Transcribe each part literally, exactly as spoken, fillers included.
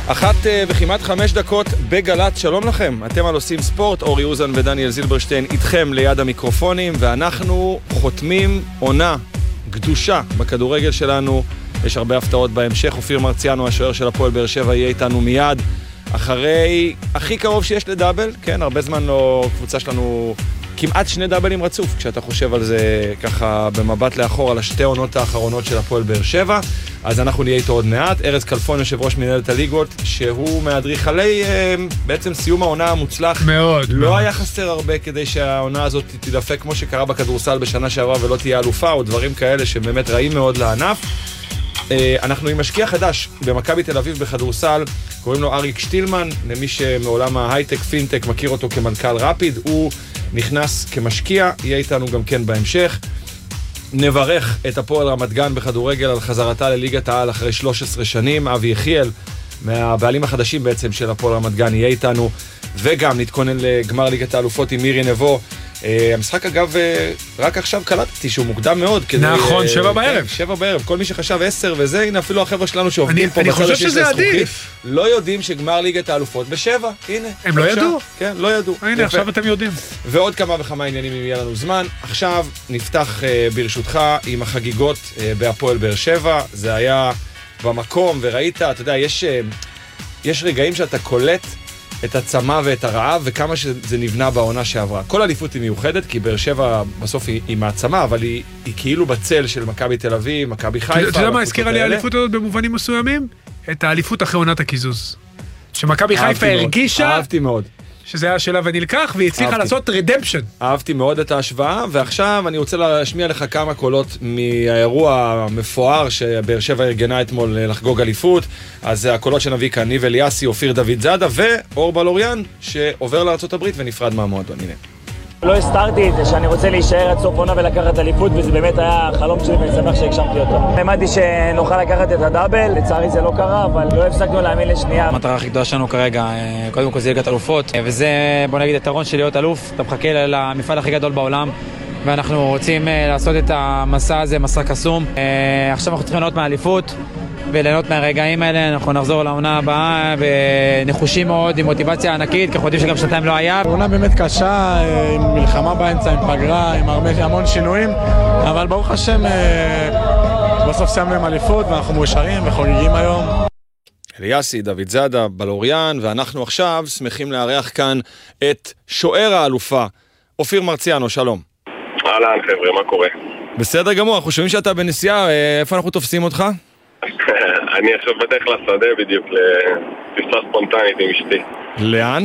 אחת וכמעט חמש דקות בגלת, שלום לכם. אתם על עושים ספורט, אורי אוזן ודניאל זילברשטיין איתכם ליד המיקרופונים, ואנחנו חותמים עונה גדושה בכדורגל שלנו. יש הרבה הפתעות בהמשך. אופיר מרציאנו, השוער של הפועל באר שבע, יהיה איתנו מיד אחרי הכי קרוב שיש לדאבל. כן, הרבה זמן לא, קבוצה שלנו כמעט שני דאבלים רצוף, כשאתה חושב על זה ככה במבט לאחור על השתי עונות האחרונות של הפועל באר שבע. אז אנחנו נהיה איתו עוד מעט. ארז כלפון, יושב ראש מנהלת הליגות, שהוא מאדריכלי בעצם סיום העונה המוצלח. מאוד. לא מאוד. היה חסר הרבה כדי שהעונה הזאת תדפק כמו שקרה בכדורסל בשנה שעברה ולא תהיה אלופה, או דברים כאלה שבאמת רעים מאוד לענף. אנחנו עם משקיע חדש במכבי תל אביב בכדורסל, קוראים לו אריק שטילמן, למי שמעולם ההייטק פינטק מכיר אותו כמנכ"ל רפיד, הוא נכנס כמשקיע, יהיה איתנו גם כן בהמשך. נברך את הפועל רמת גן בכדורגל על חזרתה לליגת העל אחרי שלוש עשרה שנים. אבי יחיאל, מהבעלים החדשים בעצם של הפועל רמת גן, יהיה איתנו, וגם נתכונן לגמר ליגת האלופות עם מירי נבו. המשחק אגב רק עכשיו קלטתי שהוא מוקדם מאוד. נכון, שבע בערב. שבע בערב, כל מי שחשב עשר וזה, הנה אפילו החבר'ה שלנו שעובדים פה. אני חושב שזה עדיף. לא יודעים שגמר ליגת האלופות בשבע, הנה. הם לא ידעו? כן, לא ידעו. הנה, עכשיו אתם יודעים. ועוד כמה וכמה עניינים אם יהיה לנו זמן. עכשיו נפתח ברשותך עם החגיגות בהפועל באר שבע. זה היה במקום וראית, אתה יודע, יש, יש רגעים שאתה קולט את הצמא ואת הרעב, וכמה שזה נבנה בעונה שעברה. כל אליפות היא מיוחדת, כי באר שבע בסוף היא, היא מעצמה, אבל היא, היא כאילו בצל של מכבי תל אביב, מכבי חיפה. אתה יודע מה הזכירה לי האליפות הזאת במובנים מסוימים? את האליפות אחרי עונת הקיזוז. שמכבי חיפה הרגישה... אהבתי מאוד. שזה היה שלה ונלקח, והיא הצליחה לעשות רדמפשן. אהבתי מאוד את ההשוואה, ועכשיו אני רוצה להשמיע לך כמה קולות מהאירוע המפואר שבאר שבע ארגנה אתמול לחגוג אליפות. אז הקולות שנביא כאן, ניב אליאסי, אופיר דוד זאדה ואור בלוריאן, שעובר לארצות הברית ונפרד מהמועדון. הנה. לא הסתרתי את זה שאני רוצה להישאר עד סוף עונה ולקחת אליפות, וזה באמת היה חלום שלי ואני שמח שהגשמתי אותו. האמנתי שנוכל לקחת את הדאבל, לצערי זה לא קרה, אבל לא הפסקנו להאמין לשנייה. המטרה הכי גדולה שלנו כרגע, קודם כל זה ליגת אלופות, וזה בוא נגיד יתרון של להיות אלוף, אתה מחכה למפעל הכי גדול בעולם, ואנחנו רוצים לעשות את המסע הזה, מסע קסום. עכשיו אנחנו צריכים ליהנות מהאליפות וליהנות מהרגעים האלה. אנחנו נחזור לעונה הבאה ונחושים מאוד, עם מוטיבציה ענקית, כי אנחנו יודעים שגם שנתיים לא היה. עונה באמת קשה, עם מלחמה באמצע, עם פגרה, עם הרבה, המון שינויים, אבל ברוך השם בסוף סיימנו עם אליפות ואנחנו מאושרים וחוגגים היום. אליאסי, דוד זאדה, בלוריאן, ואנחנו עכשיו שמחים לארח כאן את שוער האלופה, אופיר מרציאנו, שלום. אהלן חבר'ה, מה קורה? בסדר גמור, אנחנו שומעים שאתה בנסיעה, איפה אנחנו תופסים אותך? אני עכשיו בדרך לשדה בדיוק, לטיסה ספונטנית עם אשתי. לאן?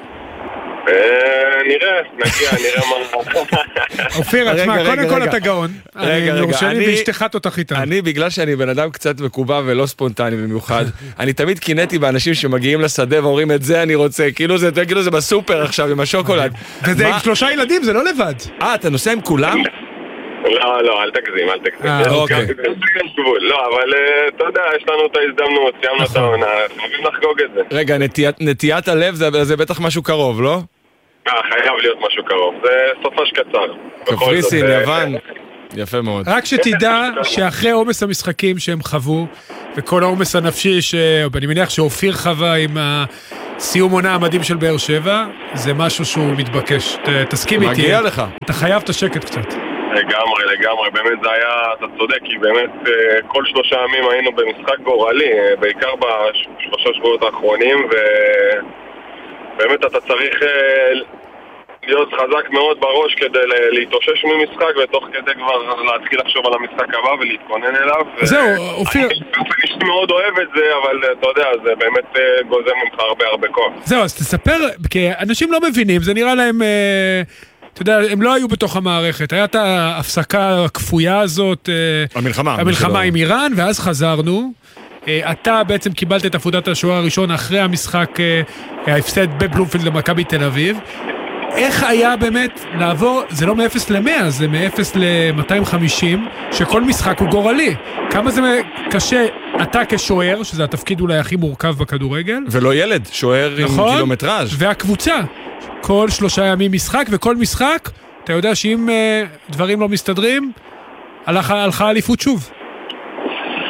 נראה, נגיע, נראה מה... אופיר, עצמה, קודם כל אתה גאון. רגע, רגע, אני ואשתך תותחית. אני, בגלל שאני בן אדם קצת מקובע ולא ספונטני במיוחד, אני תמיד קינאתי באנשים שמגיעים לשדה ואומרים את זה אני רוצה, כאילו זה בסופר עכשיו עם השוקולד. וזה עם שלושה ילדים, זה לא לבד. אה, אתה נוסע עם כולם? לא, לא, אל תגזים, אל תגזים. אה, אוקיי. לא, אבל אתה יודע, יש לנו את ההזדמנות, סיימנו את העונה, חייבים לחגוג את זה. רגע, נטיית הלב זה בטח משהו קרוב, לא? אה, חייב להיות משהו קרוב, זה סופש קצר. קפריסין, יוון, יפה מאוד. רק שתדע שאחרי עומס המשחקים שהם חוו, וכל העומס הנפשי שאני מניח שאופיר חווה עם הסיום עונה המדהים של באר שבע, זה משהו שהוא מתבקש. תסכים איתי. מגיע לך. אתה חייב את השקט קצת. לגמרי, לגמרי, באמת זה היה, אתה צודק, כי באמת כל שלושה ימים היינו במשחק גורלי, בעיקר בשלושה שבועות האחרונים, ובאמת אתה צריך להיות חזק מאוד בראש כדי להתאושש ממשחק, ותוך כדי כבר להתחיל לחשוב על המשחק הבא ולהתכונן אליו. זהו, אופיר. אני מאוד אוהב את זה, אבל אתה יודע, זה באמת גוזר ממך הרבה הרבה כוח. זהו, אז תספר, כי אנשים לא מבינים, זה נראה להם... אתה יודע, הם לא היו בתוך המערכת, היה את ההפסקה הכפויה הזאת, המלחמה, המלחמה עם איראן, ואז חזרנו. אתה בעצם קיבלת את עבודת השוער הראשון אחרי המשחק, ההפסד בבלומפילד למכבי תל אביב. איך היה באמת לעבור, זה לא מ-אפס ל-מאה, זה מ-אפס ל-מאתיים וחמישים, שכל משחק הוא גורלי. כמה זה קשה, אתה כשוער, שזה התפקיד אולי הכי מורכב בכדורגל. ולא ילד, שוער נכון? עם קילומטראז'. והקבוצה. כל שלושה ימים משחק, וכל משחק, אתה יודע שאם uh, דברים לא מסתדרים, הלכה, הלכה אליפות שוב.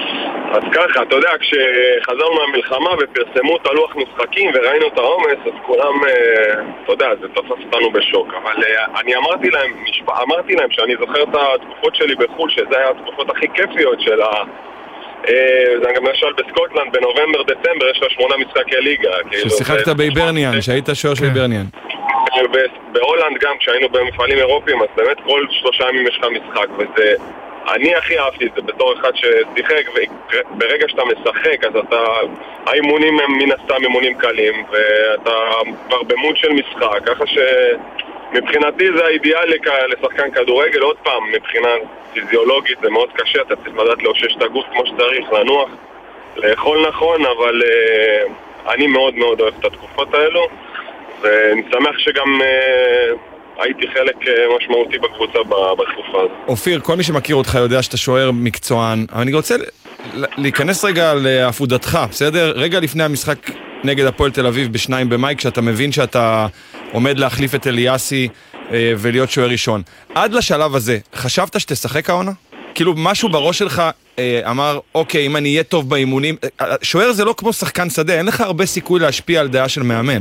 אז ככה, אתה יודע, כשחזרנו מהמלחמה ופרסמו את הלוח משחקים וראינו את העומס, אז כולם, אתה יודע, זה תפס אותנו בשוק. אבל אני אמרתי להם, אמרתי להם שאני זוכר את התקופות שלי בחול, שזה היה התקופות הכי כיפיות של ה... זה גם למשל בסקוטלנד, בנובמבר, דצמבר, יש לה שמונה משחקי ליגה. ששיחקת ביברניאן, שהיית שוער של ביברניאן. בהולנד גם, כשהיינו במפעלים אירופיים, אז באמת כל שלושה ימים יש לך משחק, וזה... אני הכי אהבתי את זה בתור אחד ששיחק, וברגע שאתה משחק, אז אתה... האימונים הם מן הסתם אימונים קלים, ואתה כבר במוד של משחק, ככה שמבחינתי זה האידיאל לשחקן כדורגל. עוד פעם, מבחינה פיזיולוגית זה מאוד קשה, אתה צריך לדעת לאושש את הגוף כמו שצריך, לנוח, לאכול נכון, אבל uh, אני מאוד מאוד אוהב את התקופות האלו, ואני שמח שגם... Uh, הייתי חלק משמעותי בקבוצה בתקופה הזאת. אופיר, כל מי שמכיר אותך יודע שאתה שוער מקצוען, אבל אני רוצה להיכנס רגע לעפודתך, בסדר? רגע לפני המשחק נגד הפועל תל אביב בשניים במאי, כשאתה מבין שאתה עומד להחליף את אליאסי ולהיות שוער ראשון. עד לשלב הזה, חשבת שתשחק העונה? כאילו משהו בראש שלך אמר, אוקיי, אם אני אהיה טוב באימונים, שוער זה לא כמו שחקן שדה, אין לך הרבה סיכוי להשפיע על דעה של מאמן.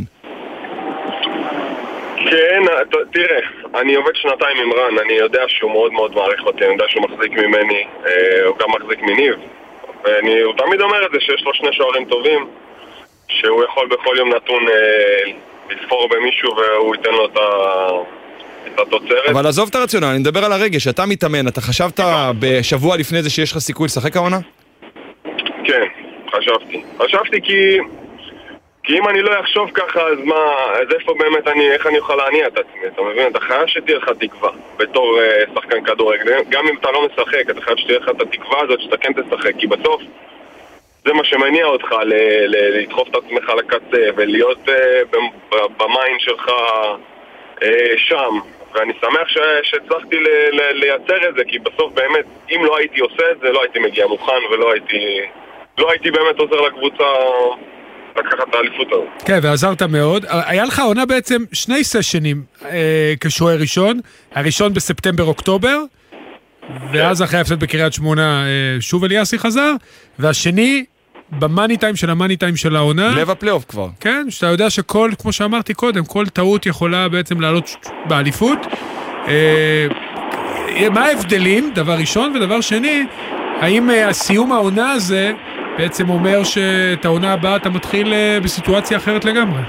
כן, תראה, אני עובד שנתיים עם רן, אני יודע שהוא מאוד מאוד מעריך אותי, אני יודע שהוא מחזיק ממני, הוא גם מחזיק מניב, והוא תמיד אומר את זה שיש לו שני שוערים טובים, שהוא יכול בכל יום נתון לספור במישהו והוא ייתן לו את התוצרת. אבל עזוב את הרציונל, אני מדבר על הרגש, אתה מתאמן, אתה חשבת בשבוע לפני זה שיש לך סיכוי לשחק העונה? כן, חשבתי. חשבתי כי... כי אם אני לא אחשוב ככה, אז מה, אז איפה באמת אני, איך אני אוכל להניע את עצמי? אתה מבין? אתה חייב שתהיה לך תקווה בתור uh, שחקן כדורגל. גם אם אתה לא משחק, אתה חייב שתהיה לך את התקווה הזאת שאתה כן תשחק, כי בסוף זה מה שמניע אותך ל- ל- לדחוף את עצמך לקצה ולהיות uh, במיין שלך uh, שם. ואני שמח ש- שהצלחתי ל- ל- לייצר את זה, כי בסוף באמת, אם לא הייתי עושה את זה, לא הייתי מגיע מוכן ולא הייתי, לא הייתי באמת עוזר לקבוצה... לקחת את האליפות הזאת. כן, ועזרת מאוד. היה לך עונה בעצם שני סשנים אה, כשוער ראשון, הראשון בספטמבר-אוקטובר, ואז אחרי ההפסד בקריית שמונה אה, שוב אליאסי חזר, והשני במאני טיים של המאני טיים של העונה. לב הפלייאוף כבר. כן, שאתה יודע שכל, כמו שאמרתי קודם, כל טעות יכולה בעצם לעלות באליפות. אה, מה ההבדלים, דבר ראשון, ודבר שני, האם אה, הסיום העונה הזה בעצם אומר שאת העונה הבאה אתה מתחיל בסיטואציה אחרת לגמרי?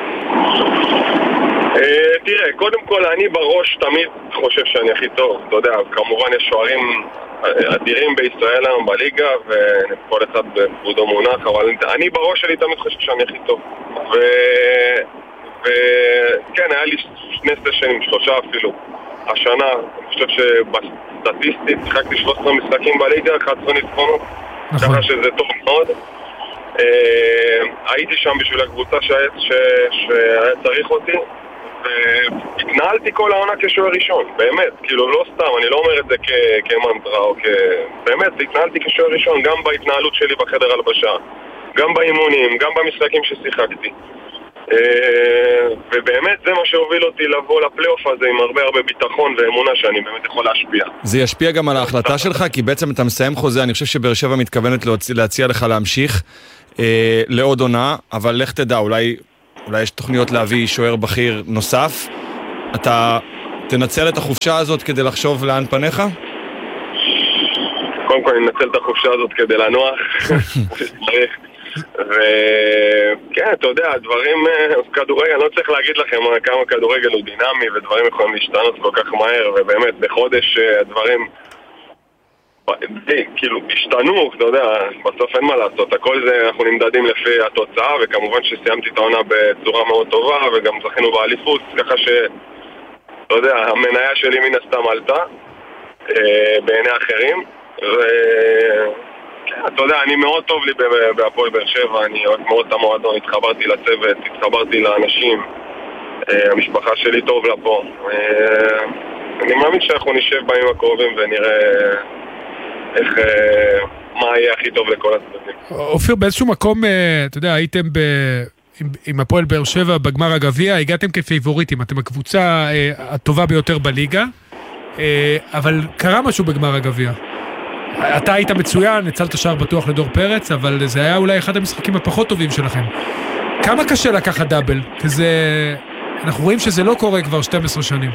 תראה, קודם כל אני בראש תמיד חושב שאני הכי טוב, אתה יודע, כמובן יש שוערים אדירים בישראל היום בליגה וכל אחד בכבודו מונח, אבל אני בראש שלי תמיד חושב שאני הכי טוב, וכן, היה לי שני סשנים, שלושה אפילו השנה. אני חושב שבסטטיסטית שיחקתי שלושה עשר משחקים בליגה, אחת עשרה ניצחונות, ככה שזה טוב מאוד. הייתי שם בשביל הקבוצה שהיה צריך אותי, והתנהלתי כל העונה כשוער ראשון, באמת, כאילו לא סתם, אני לא אומר את זה כמנטרה או כ... באמת, התנהלתי כשוער ראשון, גם בהתנהלות שלי בחדר הלבשה, גם באימונים, גם במשחקים ששיחקתי. ובאמת זה מה שהוביל אותי לבוא לפלייאוף הזה עם הרבה הרבה ביטחון ואמונה שאני באמת יכול להשפיע. זה ישפיע גם על ההחלטה שלך, כי בעצם אתה מסיים חוזה, אני חושב שבאר שבע מתכוונת להציע לך להמשיך אה, לעוד עונה, אבל לך תדע, אולי, אולי יש תוכניות להביא שוער בכיר נוסף. אתה תנצל את החופשה הזאת כדי לחשוב לאן פניך? קודם כל אני אנצל את החופשה הזאת כדי לנוח. צריך. וכן, אתה יודע, דברים, כדורגל, אני לא צריך להגיד לכם כמה כדורגל הוא דינמי ודברים יכולים להשתנות כל כך מהר, ובאמת בחודש הדברים כאילו השתנו, אתה יודע, בסוף אין מה לעשות, הכל זה אנחנו נמדדים לפי התוצאה, וכמובן שסיימתי את העונה בצורה מאוד טובה וגם זכינו באליפות, ככה ש, אתה יודע, המניה שלי מן הסתם עלתה בעיני אחרים, ו... אתה יודע, אני מאוד טוב לי בהפועל באר שבע, אני אוהב מאוד את המועדון, התחברתי לצוות, התחברתי לאנשים, המשפחה שלי טוב לה פה. אני מאמין שאנחנו נשב בימים הקרובים ונראה איך, מה יהיה הכי טוב לכל הצדדים. אופיר, באיזשהו מקום, אתה יודע, הייתם ב... עם הפועל באר שבע בגמר הגביע, הגעתם כפייבוריטים, אתם הקבוצה הטובה ביותר בליגה, אבל קרה משהו בגמר הגביע. אתה היית מצוין, הצלת שער בטוח לדור פרץ, אבל זה היה אולי אחד המשחקים הפחות טובים שלכם. כמה קשה לקחת דאבל? כי זה... אנחנו רואים שזה לא קורה כבר שתים עשרה שנים.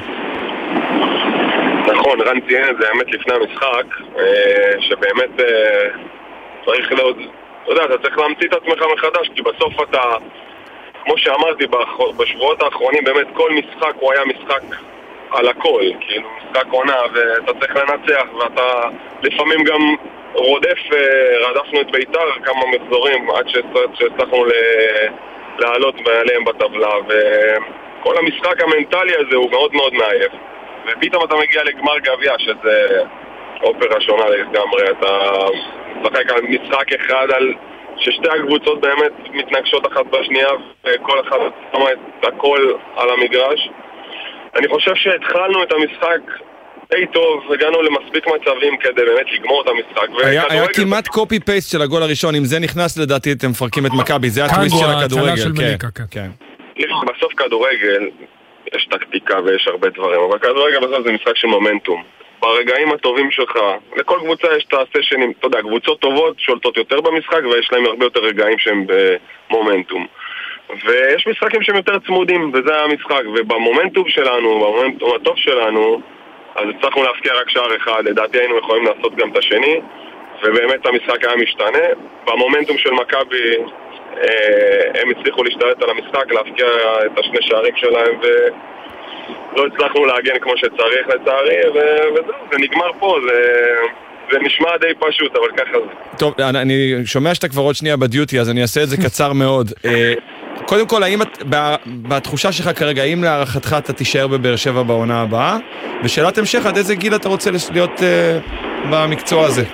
נכון, רן ציין את זה האמת לפני המשחק, שבאמת צריך לעוד... אתה יודע, אתה צריך להמציא את עצמך מחדש, כי בסוף אתה, כמו שאמרתי, בשבועות האחרונים באמת כל משחק הוא היה משחק על הכל, כאילו משחק עונה, ואתה צריך לנצח, ואתה לפעמים גם רודף, רדפנו את ביתר כמה מחזורים עד שהצלחנו לעלות מעליהם בטבלה, וכל המשחק המנטלי הזה הוא מאוד מאוד מעייף, ופתאום אתה מגיע לגמר גביע, שזה אופרה שונה לגמרי, אתה משחק על משחק אחד על ששתי הקבוצות באמת מתנגשות אחת בשנייה, וכל אחד שמה את הכל על המגרש. אני חושב שהתחלנו את המשחק די טוב, הגענו למספיק מצבים כדי באמת לגמור את המשחק. היה, היה כמעט קופי פייסט של הגול הראשון, אם זה נכנס לדעתי אתם מפרקים את מכבי, זה הטוויסט של הכדורגל. של מליקה, כן. כן. בסוף כדורגל יש טקטיקה ויש הרבה דברים, אבל כדורגל בסוף זה משחק של מומנטום. ברגעים הטובים שלך, לכל קבוצה יש את הסשנים, אתה יודע, קבוצות טובות שולטות יותר במשחק ויש להם הרבה יותר רגעים שהם במומנטום. ויש משחקים שהם יותר צמודים, וזה המשחק, ובמומנטום שלנו, במומנטום הטוב שלנו, אז הצלחנו להפקיע רק שער אחד, לדעתי היינו יכולים לעשות גם את השני, ובאמת המשחק היה משתנה. במומנטום של מכבי, אה, הם הצליחו להשתלט על המשחק, להפקיע את השני שערים שלהם, ולא הצלחנו להגן כמו שצריך לצערי, וזהו, זה נגמר פה, זה... זה נשמע די פשוט, אבל ככה זה. טוב, אני שומע שאתה כבר עוד שנייה בדיוטי, אז אני אעשה את זה קצר מאוד. קודם כל, האם בתחושה שלך כרגע, האם להערכתך אתה תישאר בבאר שבע בעונה הבאה? ושאלת המשך, עד איזה גיל אתה רוצה להיות במקצוע הזה?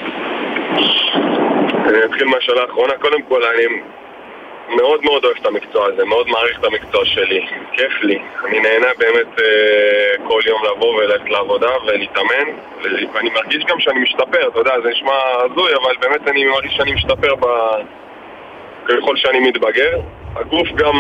אני אתחיל מהשאלה האחרונה. קודם כל, אני מאוד מאוד אוהב את המקצוע הזה, מאוד מעריך את המקצוע שלי. כיף לי. אני נהנה באמת uh, כל יום לבוא וללכת לעבודה ולהתאמן, ואני מרגיש גם שאני משתפר, אתה יודע, זה נשמע הזוי, אבל באמת אני מרגיש שאני משתפר ב... ככל שאני מתבגר. הגוף גם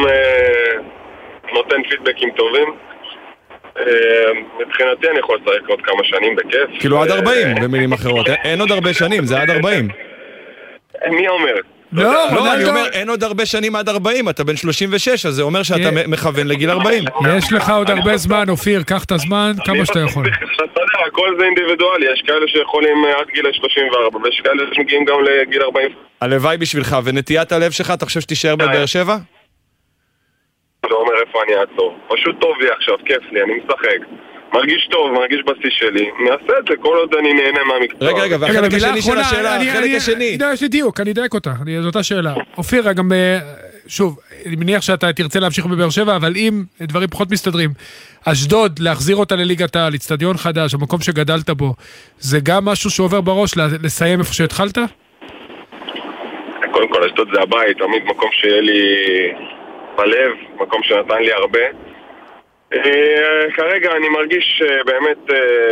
uh, נותן פידבקים טובים. Uh, מבחינתי אני יכול לצריך עוד כמה שנים בכיף. כאילו עד ארבעים, במילים אחרות. אין עוד הרבה שנים, זה עד ארבעים. מי אומר? לא, לא, אני אומר, אין עוד הרבה שנים עד ארבעים, אתה בן שלושים ושש, אז זה אומר שאתה מכוון לגיל ארבעים. יש לך עוד הרבה זמן, אופיר, קח את הזמן, כמה שאתה יכול. אתה יודע, הכל זה אינדיבידואלי, יש כאלה שיכולים עד גיל שלושים וארבע, ויש כאלה שמגיעים גם לגיל ארבעים. הלוואי בשבילך, ונטיית הלב שלך, אתה חושב שתישאר בבאר שבע? לא אומר איפה אני אעצור, פשוט טוב לי עכשיו, כיף לי, אני משחק. מרגיש טוב, מרגיש בשיא שלי, נעשה את זה, כל עוד אני נהנה מהמקצוע. רגע, רגע, והחלק השני של השאלה, החלק השני. יש לי דיוק, אני אדייק אותה, זו אותה שאלה. אופיר, גם, שוב, אני מניח שאתה תרצה להמשיך בבאר שבע, אבל אם דברים פחות מסתדרים, אשדוד, להחזיר אותה לליגת העל, אצטדיון חדש, המקום שגדלת בו, זה גם משהו שעובר בראש, לסיים איפה שהתחלת? קודם כל, אשדוד זה הבית, תמיד מקום שיהיה לי בלב, מקום שנתן לי הרבה. כרגע אני מרגיש באמת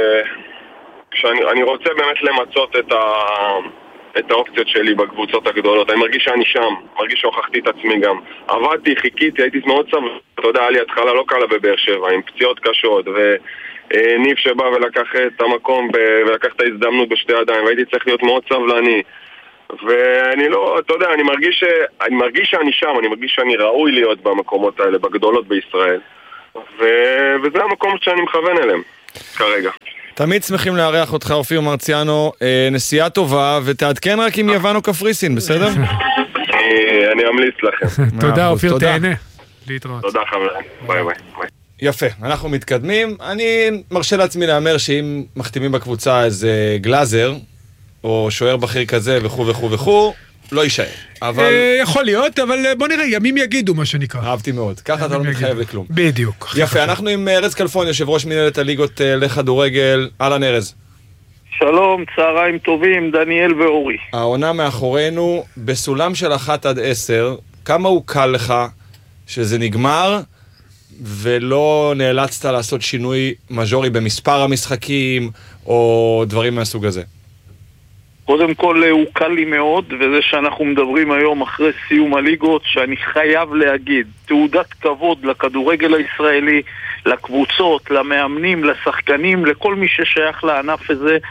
שאני רוצה באמת למצות את ה... את האופציות שלי בקבוצות הגדולות. אני מרגיש שאני שם, מרגיש שהוכחתי את עצמי גם. עבדתי, חיכיתי, הייתי מאוד סבבה. אתה יודע, היה לי התחלה לא קלה בבאר שבע, עם פציעות קשות, וניב שבא ולקח את המקום ולקח את ההזדמנות בשתי ידיים, והייתי צריך להיות מאוד סבלני. ואני לא, אתה יודע, אני מרגיש, אני מרגיש שאני שם, אני מרגיש שאני ראוי להיות במקומות האלה, בגדולות בישראל. ו... וזה המקום שאני מכוון אליהם, כרגע. תמיד שמחים לארח אותך, אופיר מרציאנו, נסיעה טובה, ותעדכן רק עם יוון או קפריסין, בסדר? אני אמליץ לכם. תודה, אופיר, תהנה. להתראות. תודה, חברים. ביי ביי. יפה, אנחנו מתקדמים. אני מרשה לעצמי לאמר שאם מחתימים בקבוצה איזה גלאזר, או שוער בכיר כזה וכו' וכו' וכו', לא יישאר. אבל... יכול להיות, אבל בוא נראה, ימים יגידו מה שנקרא. אהבתי מאוד, ככה אתה לא מתחייב לכלום. בדיוק. יפה, אנחנו עם ארז כלפון, יושב ראש מנהלת הליגות לכדורגל. אהלן ארז. שלום, צהריים טובים, דניאל ואורי. העונה מאחורינו, בסולם של אחת עד עשר, כמה הוא קל לך שזה נגמר, ולא נאלצת לעשות שינוי מז'ורי במספר המשחקים, או דברים מהסוג הזה? קודם כל הוא קל לי מאוד, וזה שאנחנו מדברים היום אחרי סיום הליגות, שאני חייב להגיד, תעודת כבוד לכדורגל הישראלי, לקבוצות, למאמנים, לשחקנים, לכל מי ששייך לענף הזה,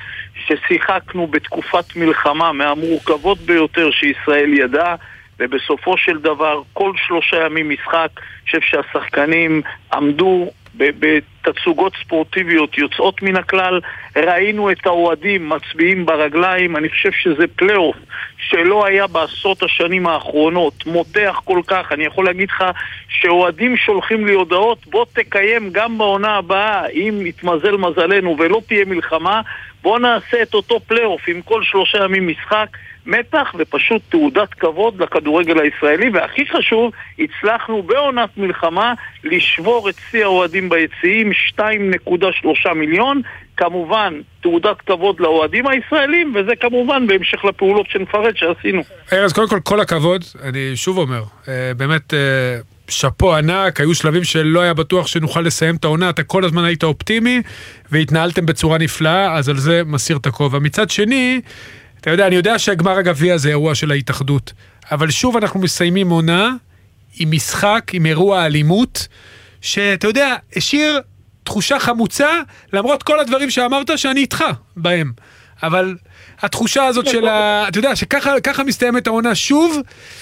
ששיחקנו בתקופת מלחמה מהמורכבות ביותר שישראל ידעה, ובסופו של דבר כל שלושה ימים משחק, חושב שהשחקנים עמדו בתצוגות ספורטיביות יוצאות מן הכלל, ראינו את האוהדים מצביעים ברגליים, אני חושב שזה פלייאוף שלא היה בעשרות השנים האחרונות, מותח כל כך. אני יכול להגיד לך שאוהדים שולחים לי הודעות, בוא תקיים גם בעונה הבאה, אם יתמזל מזלנו ולא תהיה מלחמה, בוא נעשה את אותו פלייאוף עם כל שלושה ימים משחק, מתח ופשוט תעודת כבוד לכדורגל הישראלי, והכי חשוב, הצלחנו בעונת מלחמה לשבור את שיא האוהדים ביציעים, שתיים נקודה שלושה מיליון, כמובן תעודת כבוד לאוהדים הישראלים, וזה כמובן בהמשך לפעולות שנפרט שעשינו. ארז, קודם כל כל הכבוד, אני שוב אומר, באמת שפו ענק, היו שלבים שלא היה בטוח שנוכל לסיים את העונה, אתה כל הזמן היית אופטימי, והתנהלתם בצורה נפלאה, אז על זה מסיר את הכובע. מצד שני, אתה יודע, אני יודע שהגמר הגביע זה אירוע של ההתאחדות, אבל שוב אנחנו מסיימים עונה עם משחק, עם אירוע אלימות, שאתה יודע, השאיר תחושה חמוצה, למרות כל הדברים שאמרת שאני איתך בהם. אבל התחושה הזאת של ה... אתה יודע, שככה מסתיימת העונה שוב,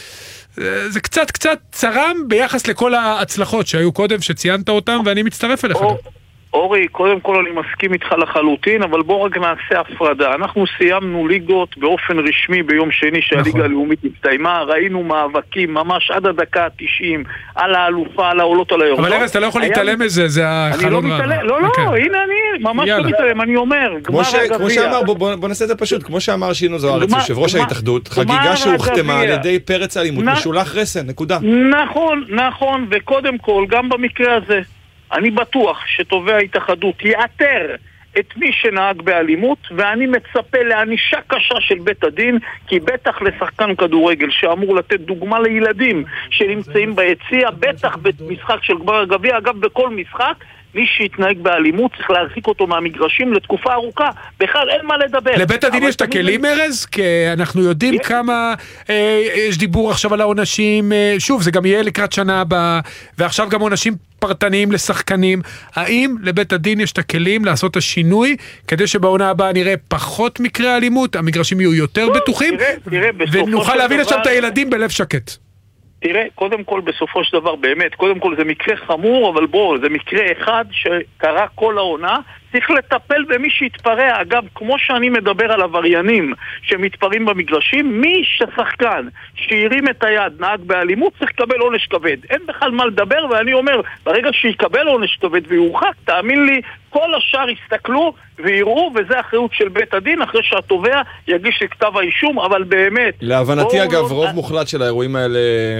זה קצת קצת צרם ביחס לכל ההצלחות שהיו קודם, שציינת אותם, ואני מצטרף אליך. אורי, קודם כל אני מסכים איתך לחלוטין, אבל בוא רק נעשה הפרדה. אנחנו סיימנו ליגות באופן רשמי ביום שני שהליגה הלאומית הסתיימה, ראינו מאבקים ממש עד הדקה ה-תשעים על האלופה, על העולות, על היורדות. אבל ארז, אתה לא יכול להתעלם מזה, זה החלום רע. לא, לא, הנה אני ממש לא מתעלם, אני אומר, גמר הגביע. כמו שאמר, בוא נעשה את זה פשוט, כמו שאמר שינו זוארץ, יושב ראש ההתאחדות, חגיגה שהוכתמה על ידי פרץ האלימות, משולח רסן, נקודה. נכון, נכון, וקודם כל, גם במקרה הזה, אני בטוח שתובע ההתאחדות יאתר את מי שנהג באלימות, ואני מצפה לענישה קשה של בית הדין, כי בטח לשחקן כדורגל שאמור לתת דוגמה לילדים שנמצאים ביציע, בטח במשחק של גמר הגביע, אגב בכל משחק, מי שהתנהג באלימות צריך להרחיק אותו מהמגרשים לתקופה ארוכה, בכלל אין מה לדבר. לבית הדין יש את הכלים, ארז? כי אנחנו יודעים כמה יש דיבור עכשיו על העונשים, שוב זה גם יהיה לקראת שנה הבאה, ועכשיו גם עונשים פרטניים לשחקנים. האם לבית הדין יש את הכלים לעשות את השינוי, כדי שבעונה הבאה נראה פחות מקרי אלימות, המגרשים יהיו יותר בטוחים, ונוכל להביא לשם את הילדים בלב שקט? תראה, קודם כל בסופו של דבר באמת, קודם כל זה מקרה חמור, אבל בוא, זה מקרה אחד שקרה כל העונה, צריך לטפל במי שהתפרע. אגב, כמו שאני מדבר על עבריינים שמתפרעים במגרשים, מי ששחקן שירים את היד נהג באלימות צריך לקבל עונש כבד. אין בכלל מה לדבר, ואני אומר, ברגע שיקבל עונש כבד ויורחק, תאמין לי, כל השאר יסתכלו ויראו, וזה אחריות של בית הדין, אחרי שהתובע יגיש את כתב האישום, אבל באמת... להבנתי אגב, לא... רוב מוחלט של האירועים האלה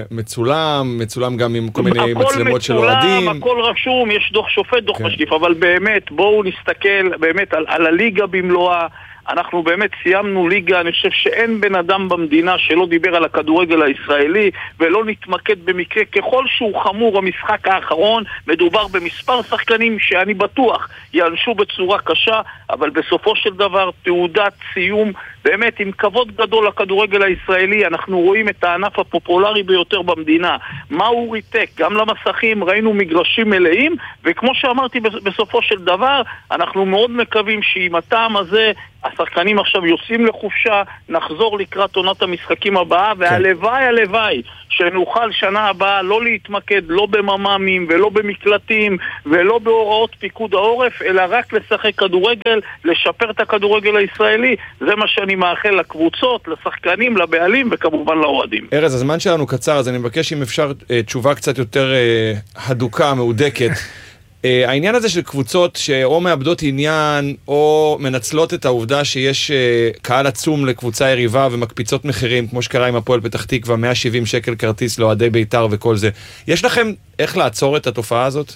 מצולם, מצולם גם עם כל מיני מצלמות של אוהדים. הכל רשום, יש דוח שופט, דוח כן. משקיף, אבל באמת, בואו נסתכל באמת על, על הליגה במלואה, אנחנו באמת סיימנו ליגה, אני חושב שאין בן אדם במדינה שלא דיבר על הכדורגל הישראלי ולא נתמקד במקרה ככל שהוא חמור. המשחק האחרון מדובר במספר שחקנים שאני בטוח יענשו בצורה קשה, אבל בסופו של דבר תעודת סיום באמת עם כבוד גדול לכדורגל הישראלי. אנחנו רואים את הענף הפופולרי ביותר במדינה, מה הוא ריתק גם למסכים, ראינו מגרשים מלאים, וכמו שאמרתי בסופו של דבר אנחנו מאוד מקווים שעם הטעם הזה השחקנים עכשיו יוצאים לחופשה, נחזור לקראת עונת המשחקים הבאה, והלוואי הלוואי שנוכל שנה הבאה לא להתמקד לא בממ"מים ולא במקלטים ולא בהוראות פיקוד העורף, אלא רק לשחק כדורגל, לשפר את הכדורגל הישראלי. זה מה שאני מאחל לקבוצות, לשחקנים, לבעלים וכמובן לאוהדים. ארז, הזמן שלנו קצר, אז אני מבקש אם אפשר תשובה קצת יותר הדוקה, מעודקת. העניין הזה של קבוצות שאו מאבדות עניין או מנצלות את העובדה שיש קהל עצום לקבוצה יריבה ומקפיצות מחירים, כמו שקרה עם הפועל פתח תקווה, מאה שבעים שקל כרטיס לאוהדי בית"ר וכל זה. יש לכם איך לעצור את התופעה הזאת?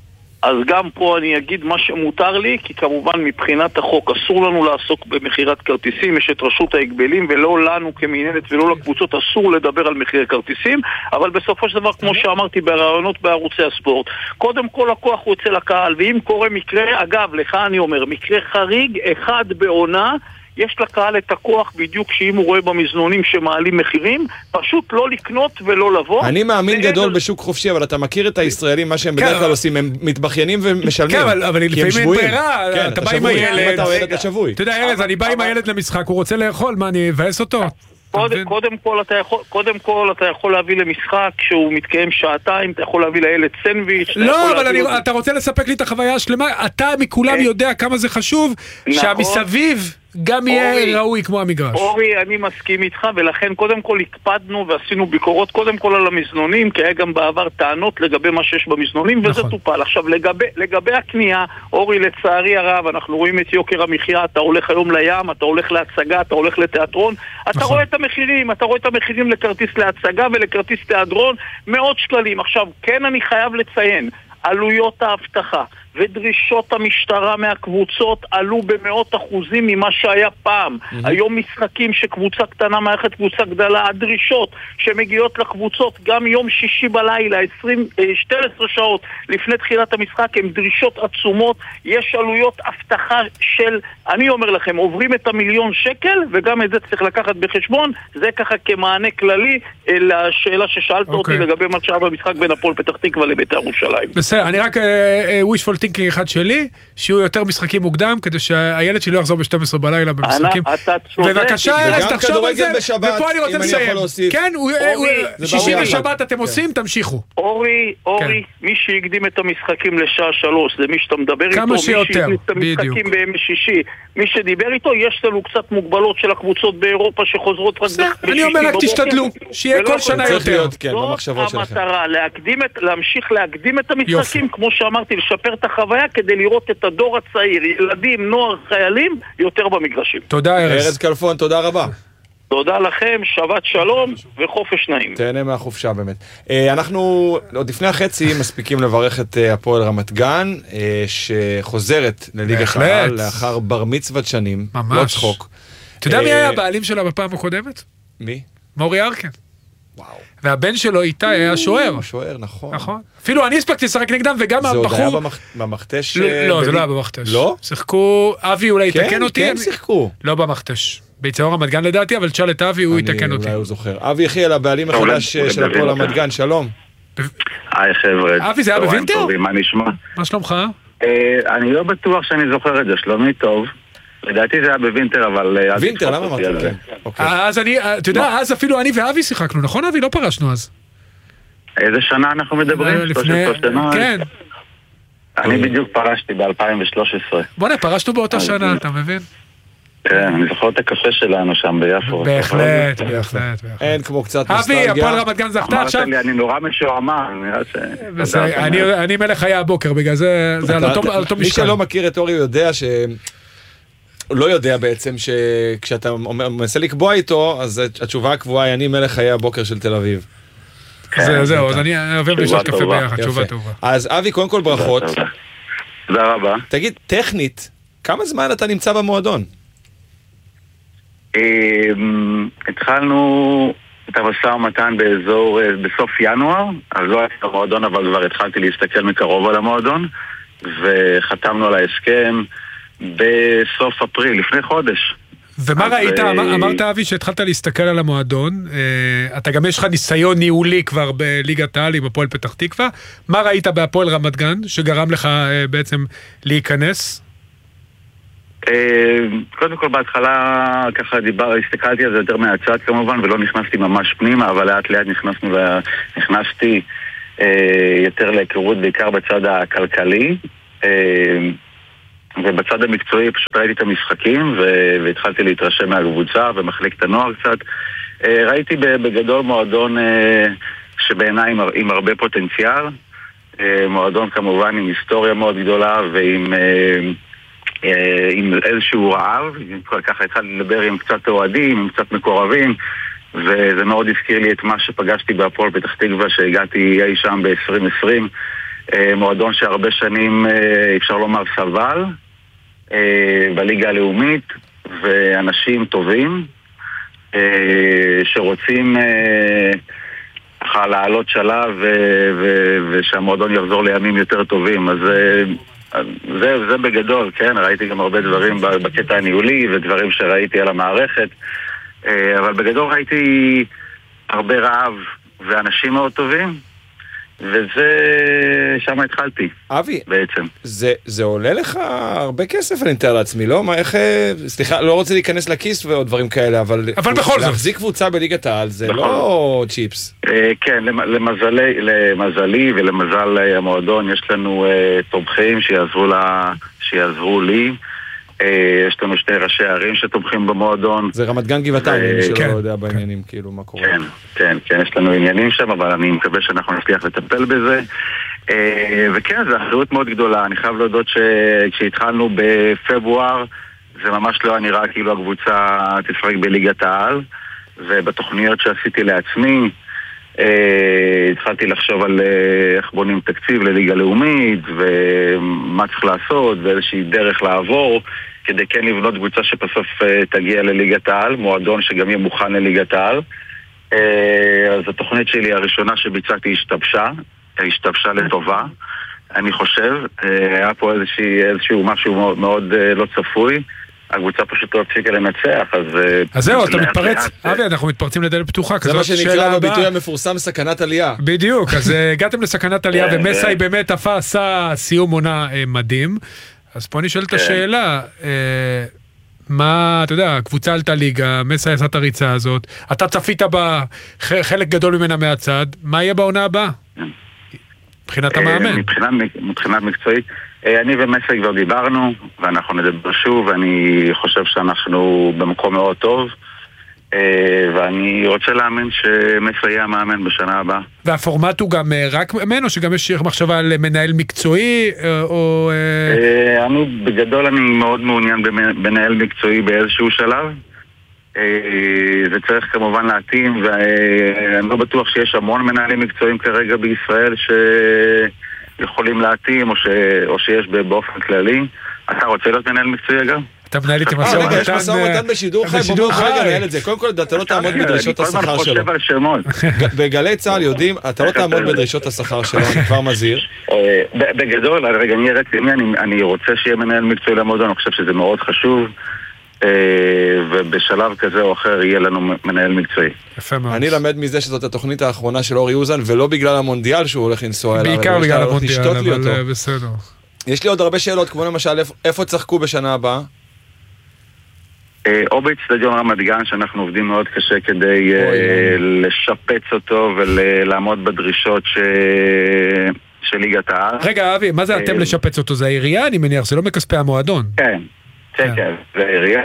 אז גם פה אני אגיד מה שמותר לי, כי כמובן מבחינת החוק אסור לנו לעסוק במחירת כרטיסים, יש את רשות ההגבלים, ולא לנו כמינהלת ולא לקבוצות אסור לדבר על מחיר כרטיסים, אבל בסופו של דבר, כמו שאמרתי ברעיונות בערוצי הספורט, קודם כל הכוח הוא אצל הקהל, ואם קורה מקרה, אגב, לך אני אומר, מקרה חריג אחד בעונה, יש לקהל את הכוח בדיוק שאם הוא רואה במזנונים שמעלים מחירים, פשוט לא לקנות ולא לבוא. אני מאמין גדול בשוק חופשי, אבל אתה מכיר את הישראלים, מה שהם בדרך כלל עושים, הם מתבכיינים ומשלמים. כן, אבל לפעמים אין ברירה, אתה בא עם הילד. אתה שבוי. אתה יודע, ארז, אני בא עם הילד למשחק, הוא רוצה לאכול, מה, אני אבאס אותו? קודם, קודם כל אתה יכול, קודם כל אתה יכול להביא למשחק שהוא מתקיים שעתיים, אתה יכול להביא לילד סנדוויץ'. לא, אבל אני, אתה רוצה לספק לי את החוויה השלמה, אתה מכולם יודע כמה זה חשוב, שהמסביב גם יהיה ראוי כמו המגרש. אורי, אני מסכים איתך, ולכן קודם כל הקפדנו ועשינו ביקורות קודם כל על המזנונים, כי היה גם בעבר טענות לגבי מה שיש במזנונים, וזה טופל. עכשיו, לגבי, לגבי הקנייה, אורי, לצערי הרב, אנחנו רואים את יוקר המחיה, אתה הולך היום לים, אתה הולך להצגה, אתה הולך לתיאטרון, אתה רואה את המחירים, אתה רואה את המחירים לכרטיס להצגה ולכרטיס תיאטרון, מאות שקלים. עכשיו, כן אני חייב לציין, עלויות האבטחה ודרישות המשטרה מהקבוצות עלו במאות אחוזים ממה שהיה פעם. Mm-hmm. היום משחקים שקבוצה קטנה מערכת קבוצה גדלה, הדרישות שמגיעות לקבוצות גם יום שישי בלילה, עשרים, שתים עשרה שעות לפני תחילת המשחק, הן דרישות עצומות. יש עלויות אבטחה של, אני אומר לכם, עוברים את המיליון שקל, וגם את זה צריך לקחת בחשבון. זה ככה כמענה כללי לשאלה ששאלת okay. אותי לגבי מה שהיה במשחק בין הפועל פתח תקווה לבית"ר ירושלים. בסדר, אני רק wishful thinking אחד שלי, שיהיו יותר משחקים מוקדם, כדי שהילד שלי לא יחזור ב-שתים עשרה בלילה במשחקים. בבקשה, ארז, תחשוב על זה, ופה אני רוצה לסיים. כן, שישי ושבת אתם עושים, תמשיכו. אורי, אורי, מי שהקדים את המשחקים לשעה שלוש, זה מי שאתה מדבר איתו, כמה שיותר, בדיוק. בימי שישי, מי שדיבר איתו, יש לנו קצת מוגבלות של הקבוצות באירופה שחוזרות רק בשישי. אני אומר רק תשתדלו, שיהיה כל שנה יותר. זאת המטרה, להמשיך להקדים את המשחקים, כמו שאמרתי, לשפר את החוויה כדי לראות את הדור הצעיר, ילדים, נוער, חיילים, יותר במגרשים. תודה ארז. ארז כלפון, תודה רבה. תודה לכם, שבת שלום וחופש נעים. תהנה מהחופשה באמת. אנחנו עוד לפני החצי מספיקים לברך את הפועל רמת גן, שחוזרת לליגת העל לאחר בר מצוות שנים. ממש. לא צחוק. אתה יודע מי היה הבעלים שלה בפעם הקודמת? מי? מורי ארקן. וואו. והבן שלו איתי היה שוער. שוער, נכון. נכון. אפילו אני הספקתי לשחק נגדם, וגם הבחור... זה עוד היה במכתש... לא, זה לא היה במכתש. לא? שיחקו, אבי אולי יתקן אותי. כן, כן שיחקו. לא במכתש. ביציאות רמת גן לדעתי, אבל תשאל את אבי, הוא יתקן אותי. אולי הוא זוכר. אבי יחיאל, הבעלים החדש של הפועל רמת גן, שלום. היי חבר'ה. אבי, זה היה בווינטר? מה נשמע? מה שלומך? אני לא בטוח שאני זוכר את זה, שלומי טוב. לדעתי זה היה בווינטר, אבל... וינטר, למה אמרתי? כן. אז אני, אתה יודע, אז אפילו אני ואבי שיחקנו, נכון אבי? לא פרשנו אז. איזה שנה אנחנו מדברים? לפני... כן. אני בדיוק פרשתי ב-אלפיים ושלוש עשרה. בוא'נה, פרשנו באותה שנה, אתה מבין? כן, אני זוכר את הקפה שלנו שם ביפו. בהחלט, בהחלט. אין כמו קצת נוסטלגיה. אבי, הפועל רמת גן זכתה עכשיו. אמרת לי, אני נורא משועמם, נראה ש... אני מלך היה הבוקר, בגלל זה, זה על אותו משקל. מי שלא מכיר את אורי יודע ש... הוא לא יודע בעצם שכשאתה מנסה לקבוע איתו, אז התשובה הקבועה היא אני מלך חיי הבוקר של תל אביב. זהו, אז אני אוהב לשתות קפה ביחד, תשובה טובה. אז אבי, קודם כל ברכות. תודה רבה. תגיד, טכנית, כמה זמן אתה נמצא במועדון? התחלנו את המשא ומתן באזור, בסוף ינואר, אז לא הייתי במועדון, אבל כבר התחלתי להסתכל מקרוב על המועדון, וחתמנו על ההסכם בסוף אפריל, לפני חודש. ומה ראית? אמרת אבי שהתחלת להסתכל על המועדון, אתה גם יש לך ניסיון ניהולי כבר בליגת העל עם הפועל פתח תקווה, מה ראית בהפועל רמת גן שגרם לך בעצם להיכנס? קודם כל בהתחלה ככה דיבר, הסתכלתי על זה יותר מהצד כמובן ולא נכנסתי ממש פנימה, אבל לאט לאט נכנסנו, נכנסתי יותר להיכרות בעיקר בצד הכלכלי, ובצד המקצועי פשוט ראיתי את המשחקים והתחלתי להתרשם מהקבוצה ומחלקת הנוער קצת. ראיתי בגדול מועדון שבעיניי עם הרבה פוטנציאל, מועדון כמובן עם היסטוריה מאוד גדולה ועם עם איזשהו רעב, ככה התחלתי לדבר עם קצת אוהדים, עם קצת מקורבים, וזה מאוד הזכיר לי את מה שפגשתי בהפועל פתח תקווה שהגעתי אי שם ב-עשרים עשרים, מועדון שהרבה שנים אפשר לומר סבל בליגה הלאומית, ואנשים טובים שרוצים ככה לעלות שלב ושהמועדון יחזור לימים יותר טובים. אז זה, זה בגדול, כן, ראיתי גם הרבה דברים בקטע הניהולי ודברים שראיתי על המערכת, אבל בגדול ראיתי הרבה רעב ואנשים מאוד טובים, וזה, שם התחלתי. אבי, בעצם. זה, זה עולה לך הרבה כסף, אני מתאר לעצמי, לא? מה, איך, סליחה, לא רוצה להיכנס לכיס ועוד דברים כאלה, אבל... אבל בכל זאת. להחזיק קבוצה בליגת העל, זה לא צ'יפס. כן, למזלי, למזלי ולמזל המועדון, יש לנו תומכים שיעזרו לה, שיעזרו לי. יש לנו שני ראשי ערים שתומכים במועדון. זה רמת גן גבעתיים, מי שלא יודע בעניינים, כאילו, מה קורה. כן, כן, כן, יש לנו עניינים שם, אבל אני מקווה שאנחנו נצליח לטפל בזה. וכן, זו אחריות מאוד גדולה. אני חייב להודות שכשהתחלנו בפברואר, זה ממש לא נראה כאילו הקבוצה תשחק בליגת העל, ובתוכניות שעשיתי לעצמי, התחלתי לחשוב על איך בונים תקציב לליגה לאומית, ומה צריך לעשות, ואיזושהי דרך לעבור, כדי כן לבנות קבוצה שבסוף תגיע לליגת העל, מועדון שגם יהיה מוכן לליגת העל. אז התוכנית שלי הראשונה שביצעתי השתבשה, השתבשה לטובה, אני חושב. היה פה איזושהי, איזשהו משהו מאוד, מאוד לא צפוי. הקבוצה פשוט לא הפסיקה לנצח, אז... אז זהו, אתה מתפרץ, אבי, אנחנו מתפרצים לדלת פתוחה, זה מה שנקרא בביטוי המפורסם סכנת עלייה. בדיוק, אז הגעתם לסכנת עלייה, ומסאי באמת עשה סיום עונה מדהים, אז פה נשאל את השאלה, מה, אתה יודע, הקבוצה עלתה ליגה, מסאי עשה את הריצה הזאת, אתה צפית בה חלק גדול ממנה מהצד, מה יהיה בעונה הבאה? מבחינת המאמן. מבחינת מקצועית, אני ומסי כבר דיברנו, ואנחנו נדבר שוב, ואני חושב שאנחנו במקום מאוד טוב, ואני רוצה להאמין שמסי יהיה המאמן בשנה הבאה. והפורמט הוא גם רק מאמן, או שגם יש מחשבה על מנהל מקצועי, או... אני, בגדול אני מאוד מעוניין במנהל מקצועי באיזשהו שלב, זה צריך כמובן להתאים, ואני לא בטוח שיש המון מנהלים מקצועיים כרגע בישראל שיכולים להתאים, או, ש... או שיש באופן כללי. אתה רוצה להיות מנהל מקצועי אגב? אתה מנהל איתי משא ומתן. יש משא ומתן בשידור חי, בוא רגע נהל את זה. קודם כל, אתה לא תעמוד בדרישות השכר שלו. בגלי צהל יודעים, אתה לא תעמוד בדרישות השכר שלו, אני כבר מזהיר. בגדול, רגע, אני אראה למי, אני רוצה שיהיה מנהל מקצועי למועדון, אני חושב שזה מאוד חשוב. ובשלב כזה או אחר יהיה לנו מנהל מקצועי. אני למד מזה שזאת התוכנית האחרונה של אורי אוזן, ולא בגלל המונדיאל שהוא הולך לנסוע אליו. בעיקר בגלל המונדיאל, אבל בסדר. יש לי עוד הרבה שאלות, כמו למשל, איפה צחקו בשנה הבאה? או באצטדיון רמת גן, שאנחנו עובדים מאוד קשה כדי לשפץ אותו ולעמוד בדרישות של ליגת העל. רגע, אבי, מה זה אתם לשפץ אותו? זה העירייה, אני מניח, זה לא מכספי המועדון. כן. כן, כן, זה העירייה,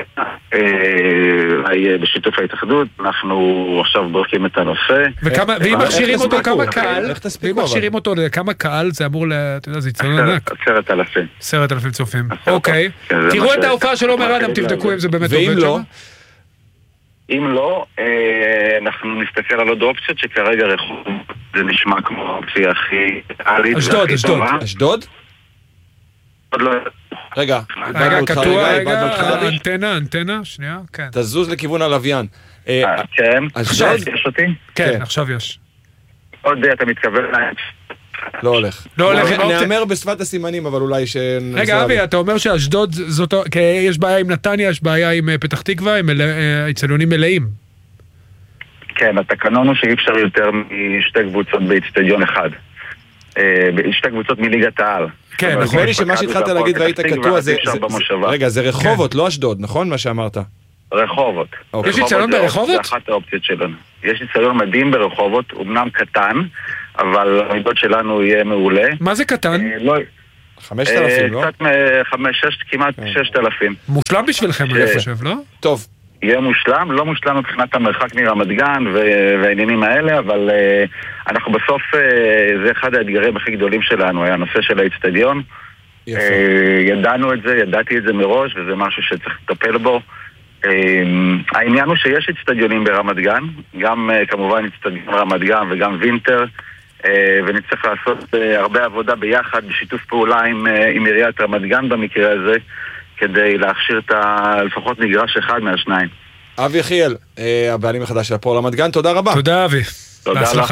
בשיתוף ההתאחדות, אנחנו עכשיו בודקים את הנושא. ואם מכשירים אותו כמה קהל, ואם מכשירים אותו לכמה קהל, זה אמור, אתה יודע, זה יצטדיון ענק. עשרת אלפים. עשרת אלפים צופים, אוקיי. תראו את ההופעה של עומר אדם, תבדקו אם זה באמת עובד שם. אם לא, אנחנו נסתכל על עוד אופציות שכרגע רחוב, זה נשמע כמו האופציה הכי... אשדוד, אשדוד. אשדוד? עוד לא... רגע, רגע, קטוע, רגע, אנטנה, אנטנה, שנייה, כן. תזוז לכיוון הלוויין. כן, עכשיו יש אותי? כן, עכשיו יש. עוד אתה מתכוון להם. לא הולך. לא הולך. נאמר בשפת הסימנים, אבל אולי ש... רגע, אבי, אתה אומר שאשדוד זאת... יש בעיה עם נתניה, יש בעיה עם פתח תקווה, עם אצטדיונים מלאים. כן, התקנון הוא שאי אפשר יותר משתי קבוצות באצטדיון אחד. שתי קבוצות מליגת העל. כן, נדמה לי שמה שהתחלת להגיד והיית קטוע זה... רגע, זה רחובות, לא אשדוד, נכון מה שאמרת? רחובות. יש אצטדיון ברחובות? זה אחת האופציות שלנו. יש אצטדיון מדהים ברחובות, אמנם קטן, אבל העמדות שלנו יהיה מעולה. מה זה קטן? חמשת אלפים, לא? קצת חמש, שש, כמעט ששת אלפים. מושלם בשבילכם, אני חושב, לא? טוב. יהיה מושלם, לא מושלם מבחינת המרחק מרמת גן והעניינים האלה, אבל אנחנו בסוף, זה אחד האתגרים הכי גדולים שלנו, היה הנושא של האצטדיון. ידענו את זה, ידעתי את זה מראש, וזה משהו שצריך לטפל בו. העניין הוא שיש אצטדיונים ברמת גן, גם כמובן אצטדיון רמת גן וגם וינטר, ונצטרך לעשות הרבה עבודה ביחד, בשיתוף פעולה עם, עם עיריית רמת גן במקרה הזה, כדי להכשיר את לפחות מגרש אחד מהשניים. אבי יחיאל, הבעלים החדש של הפועל רמת גן, תודה רבה. תודה אבי. תודה לכם.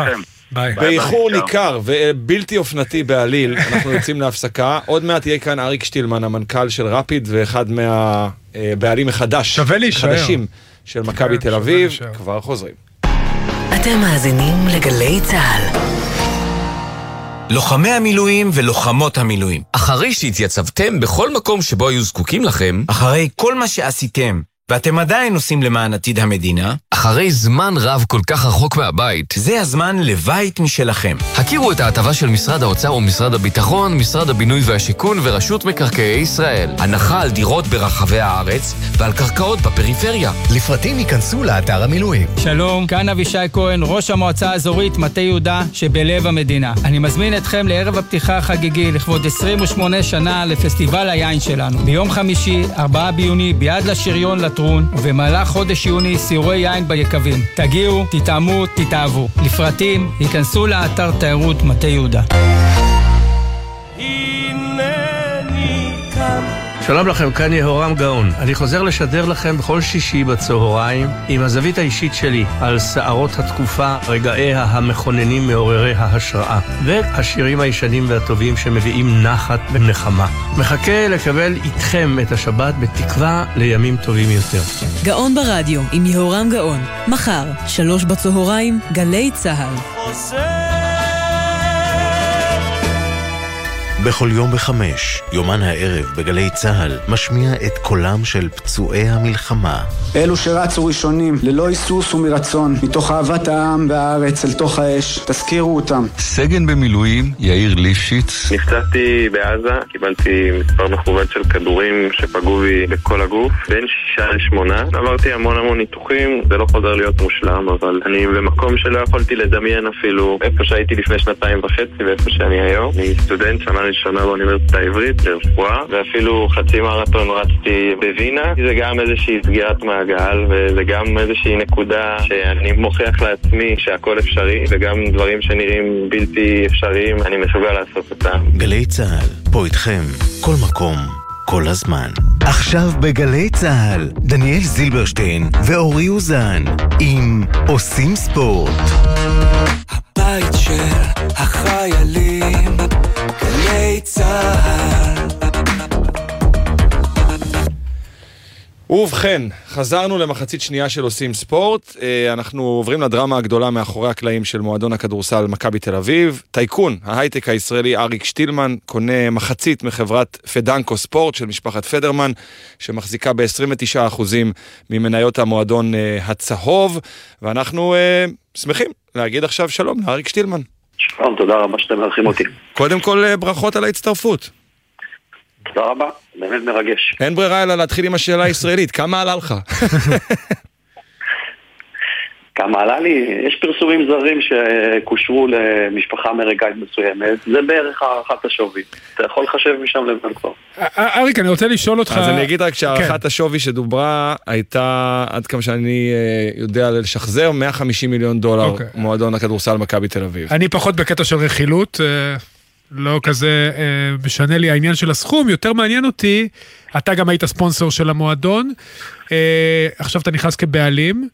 ביי. באיחור ניכר ובלתי אופנתי בעליל, אנחנו יוצאים להפסקה. עוד מעט יהיה כאן אריק שטילמן, המנכ"ל של רפיד, ואחד מהבעלים החדש, חדשים של מכבי תל אביב. כבר חוזרים. אתם מאזינים לגלי צהל. לוחמי המילואים ולוחמות המילואים. אחרי שהתייצבתם בכל מקום שבו היו זקוקים לכם, אחרי כל מה שעשיתם, ואתם עדיין עושים למען עתיד המדינה, אחרי זמן רב כל כך רחוק מהבית, זה הזמן לבית משלכם. הכירו את ההטבה של משרד האוצר ומשרד הביטחון, משרד הבינוי והשיכון ורשות מקרקעי ישראל. הנחה על דירות ברחבי הארץ ועל קרקעות בפריפריה. לפרטים ייכנסו לאתר המילואים. שלום, כאן אבישי כהן, ראש המועצה האזורית מטה יהודה שבלב המדינה. אני מזמין אתכם לערב הפתיחה החגיגי לכבוד עשרים ושמונה שנה לפסטיבל היין שלנו. ביום חמישי, ארבעה ביוני, ביד לשריון לטרון, ובמהלך חודש יוני סיורי יין ביקבים. תגיעו, תטעמו, תתאהבו. לפרטים ייכנסו לאתר תיירות מטה יהודה. שלום לכם, כאן יהורם גאון. אני חוזר לשדר לכם בכל שישי בצהריים עם הזווית האישית שלי על שערות התקופה, רגעיה המכוננים מעוררי ההשראה והשירים הישנים והטובים שמביאים נחת ונחמה. מחכה לקבל איתכם את השבת בתקווה לימים טובים יותר. גאון ברדיו עם יהורם גאון. מחר, שלוש בצהריים, גלי צהל. בכל יום בחמש, יומן הערב בגלי צהל, משמיע את קולם של פצועי המלחמה. אלו שרצו ראשונים, ללא היסוס ומרצון, מתוך אהבת העם והארץ אל תוך האש, תזכירו אותם. סגן במילואים, יאיר ליפשיץ. נפצעתי בעזה, קיבלתי מספר מכוון של כדורים שפגעו בי בכל הגוף, בין שישה לשמונה. עברתי המון המון ניתוחים, זה לא חוזר להיות מושלם, אבל אני במקום שלא יכולתי לדמיין אפילו איפה שהייתי לפני שנתיים וחצי ואיפה שאני היום. אני סטודנט שנה ראשונה באוניברסיטה העברית לרפואה, ואפילו חצי מרתון רצתי בווינה. זה גם איזושהי סגירת מעגל, וזה גם איזושהי נקודה שאני מוכיח לעצמי שהכל אפשרי, וגם דברים שנראים בלתי אפשריים, אני מסוגל לעשות אותם. גלי צהל, פה איתכם, כל מקום, כל הזמן. עכשיו בגלי צהל, דניאל זילברשטיין ואורי אוזן, עם עושים ספורט. הבית של החיילים, גלי צהל. ובכן, חזרנו למחצית שנייה של עושים ספורט. אנחנו עוברים לדרמה הגדולה מאחורי הקלעים של מועדון הכדורסל מכבי תל אביב. טייקון, ההייטק הישראלי אריק שטילמן, קונה מחצית מחברת פדנקו ספורט של משפחת פדרמן, שמחזיקה ב-עשרים ותשעה אחוזים ממניות המועדון הצהוב, ואנחנו שמחים להגיד עכשיו שלום לאריק שטילמן. שלום, תודה רבה שאתם מארחים אותי. קודם כל, ברכות על ההצטרפות. תודה רבה, באמת מרגש. אין ברירה אלא להתחיל עם השאלה הישראלית, כמה עלה לך? כמה עלה לי? יש פרסומים זרים שקושרו למשפחה אמריקאית מסוימת, זה בערך הערכת השווי. אתה יכול לחשב משם לבן כבר. אריק, אני רוצה לשאול אותך... אז אני אגיד רק שהערכת השווי שדוברה הייתה, עד כמה שאני יודע לשחזר, מאה וחמישים מיליון דולר מועדון הכדורסל מכבי תל אביב. אני פחות בקטע של רכילות, לא כזה משנה לי העניין של הסכום, יותר מעניין אותי, אתה גם היית ספונסר של המועדון, עכשיו אתה נכנס כבעלים,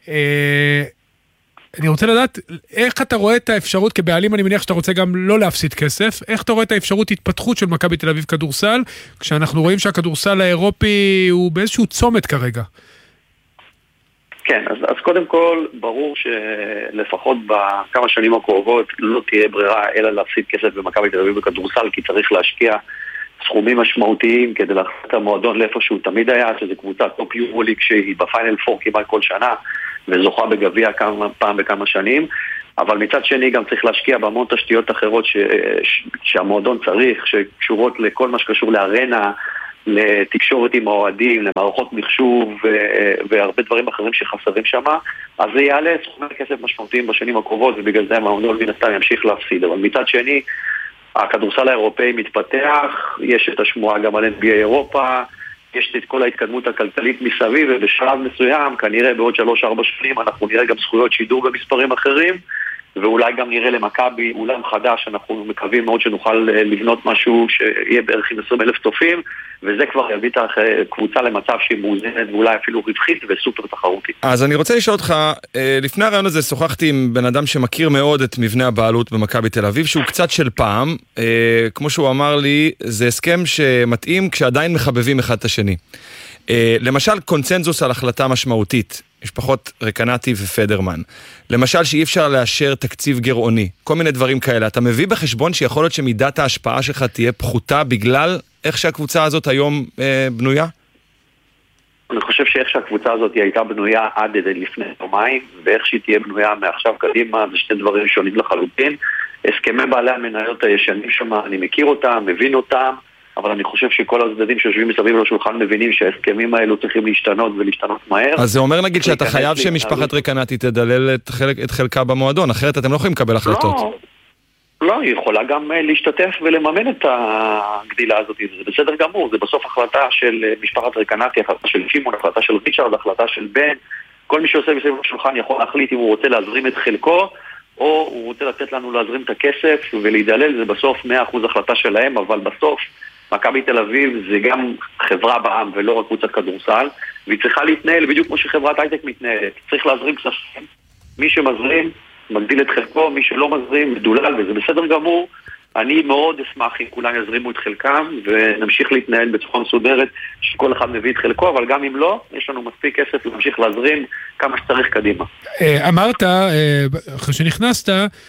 אני רוצה לדעת, איך אתה רואה את האפשרות כבעלים, אני מניח שאתה רוצה גם לא להפסיד כסף, איך אתה רואה את האפשרות התפתחות של מכבי תל אביב כדורסל, כשאנחנו רואים שהכדורסל האירופי הוא באיזשהו צומת כרגע? כן, אז, אז קודם כל, ברור שלפחות בכמה שנים הקרובות לא תהיה ברירה אלא להפסיד כסף במכבי תל אביב בכדורסל, כי צריך להשקיע סכומים משמעותיים כדי להחזיר את המועדון לאיפה שהוא תמיד היה, שזה קבוצה טופ יורוליג שהיא בפיינל פור כמעט כל שנה, וזוכה בגביע כמה פעם בכמה שנים, אבל מצד שני גם צריך להשקיע בהמון תשתיות אחרות ש, ש, שהמועדון צריך, שקשורות לכל מה שקשור לארנה, לתקשורת עם האוהדים, למערכות מחשוב והרבה דברים אחרים שחסרים שם, אז זה יעלה סכומי כסף משמעותיים בשנים הקרובות, ובגלל זה המועדון מן הסתם ימשיך להפסיד. אבל מצד שני, הכדורסל האירופאי מתפתח, יש את השמועה גם על אן בי איי אירופה, יש את כל ההתקדמות הכלכלית מסביב, ובשלב מסוים, כנראה בעוד שלוש ארבע שנים, אנחנו נראה גם זכויות שידור במספרים אחרים, ואולי גם נראה למכבי אולם חדש, אנחנו מקווים מאוד שנוכל לבנות משהו שיהיה בערך עם עשרים אלף צופים, וזה כבר יביא את הקבוצה למצב שהיא מאוזנת ואולי אפילו רווחית וסופר תחרותית. אז אני רוצה לשאול אותך, לפני הרעיון הזה שוחחתי עם בן אדם שמכיר מאוד את מבנה הבעלות במכבי תל אביב, שהוא קצת של פעם, כמו שהוא אמר לי, זה הסכם שמתאים כשעדיין מחבבים אחד את השני. למשל קונצנזוס על החלטה משמעותית, יש פחות רקנטי ופדרמן. למשל שאי אפשר לאשר תקציב גרעוני, כל מיני דברים כאלה. אתה מביא בחשבון שיכול להיות שמידת ההשפעה שלך תהיה פחותה בגלל איך שהקבוצה הזאת היום אה, בנויה? אני חושב שאיך שהקבוצה הזאת הייתה בנויה עד לפני יומיים, ואיך שהיא תהיה בנויה מעכשיו קדימה, זה שני דברים שונים לחלוטין. הסכמי בעלי המניות הישנים שם, אני מכיר אותם, מבין אותם, אבל אני חושב שכל הצדדים שיושבים מסביב לשולחן מבינים שההסכמים האלו צריכים להשתנות ולהשתנות מהר. אז זה אומר נגיד שאתה חייב שמשפחת רקנטי תדלל את, חלק, את חלקה במועדון, אחרת אתם לא יכולים לקבל החלטות. לא, לא, היא יכולה גם להשתתף ולממן את הגדילה הזאת, זה בסדר גמור, זה בסוף החלטה של משפחת רקנטי, החלטה של שימון, החלטה של ריצ'רד, החלטה של בן, כל מי שעושה מסביב לשולחן יכול להחליט אם הוא רוצה להזרים את חלקו, או הוא רוצה לתת לנו להזרים את הכסף ולהידלל, זה בסוף מאה אחוז החלטה שלהם, אבל בסוף מכבי תל אביב זה גם חברה בעם ולא רק קבוצת כדורסל, והיא צריכה להתנהל בדיוק כמו שחברת הייטק מתנהלת. צריך להזרים כספים, מי שמזרים מגדיל את חלקו, מי שלא מזרים מדולל, וזה בסדר גמור. אני מאוד אשמח אם כולם יזרימו את חלקם ונמשיך להתנהל בצורה מסודרת שכל אחד מביא את חלקו, אבל גם אם לא, יש לנו מספיק כסף להמשיך להזרים כמה שצריך קדימה. אמרת, אחרי שנכנסת,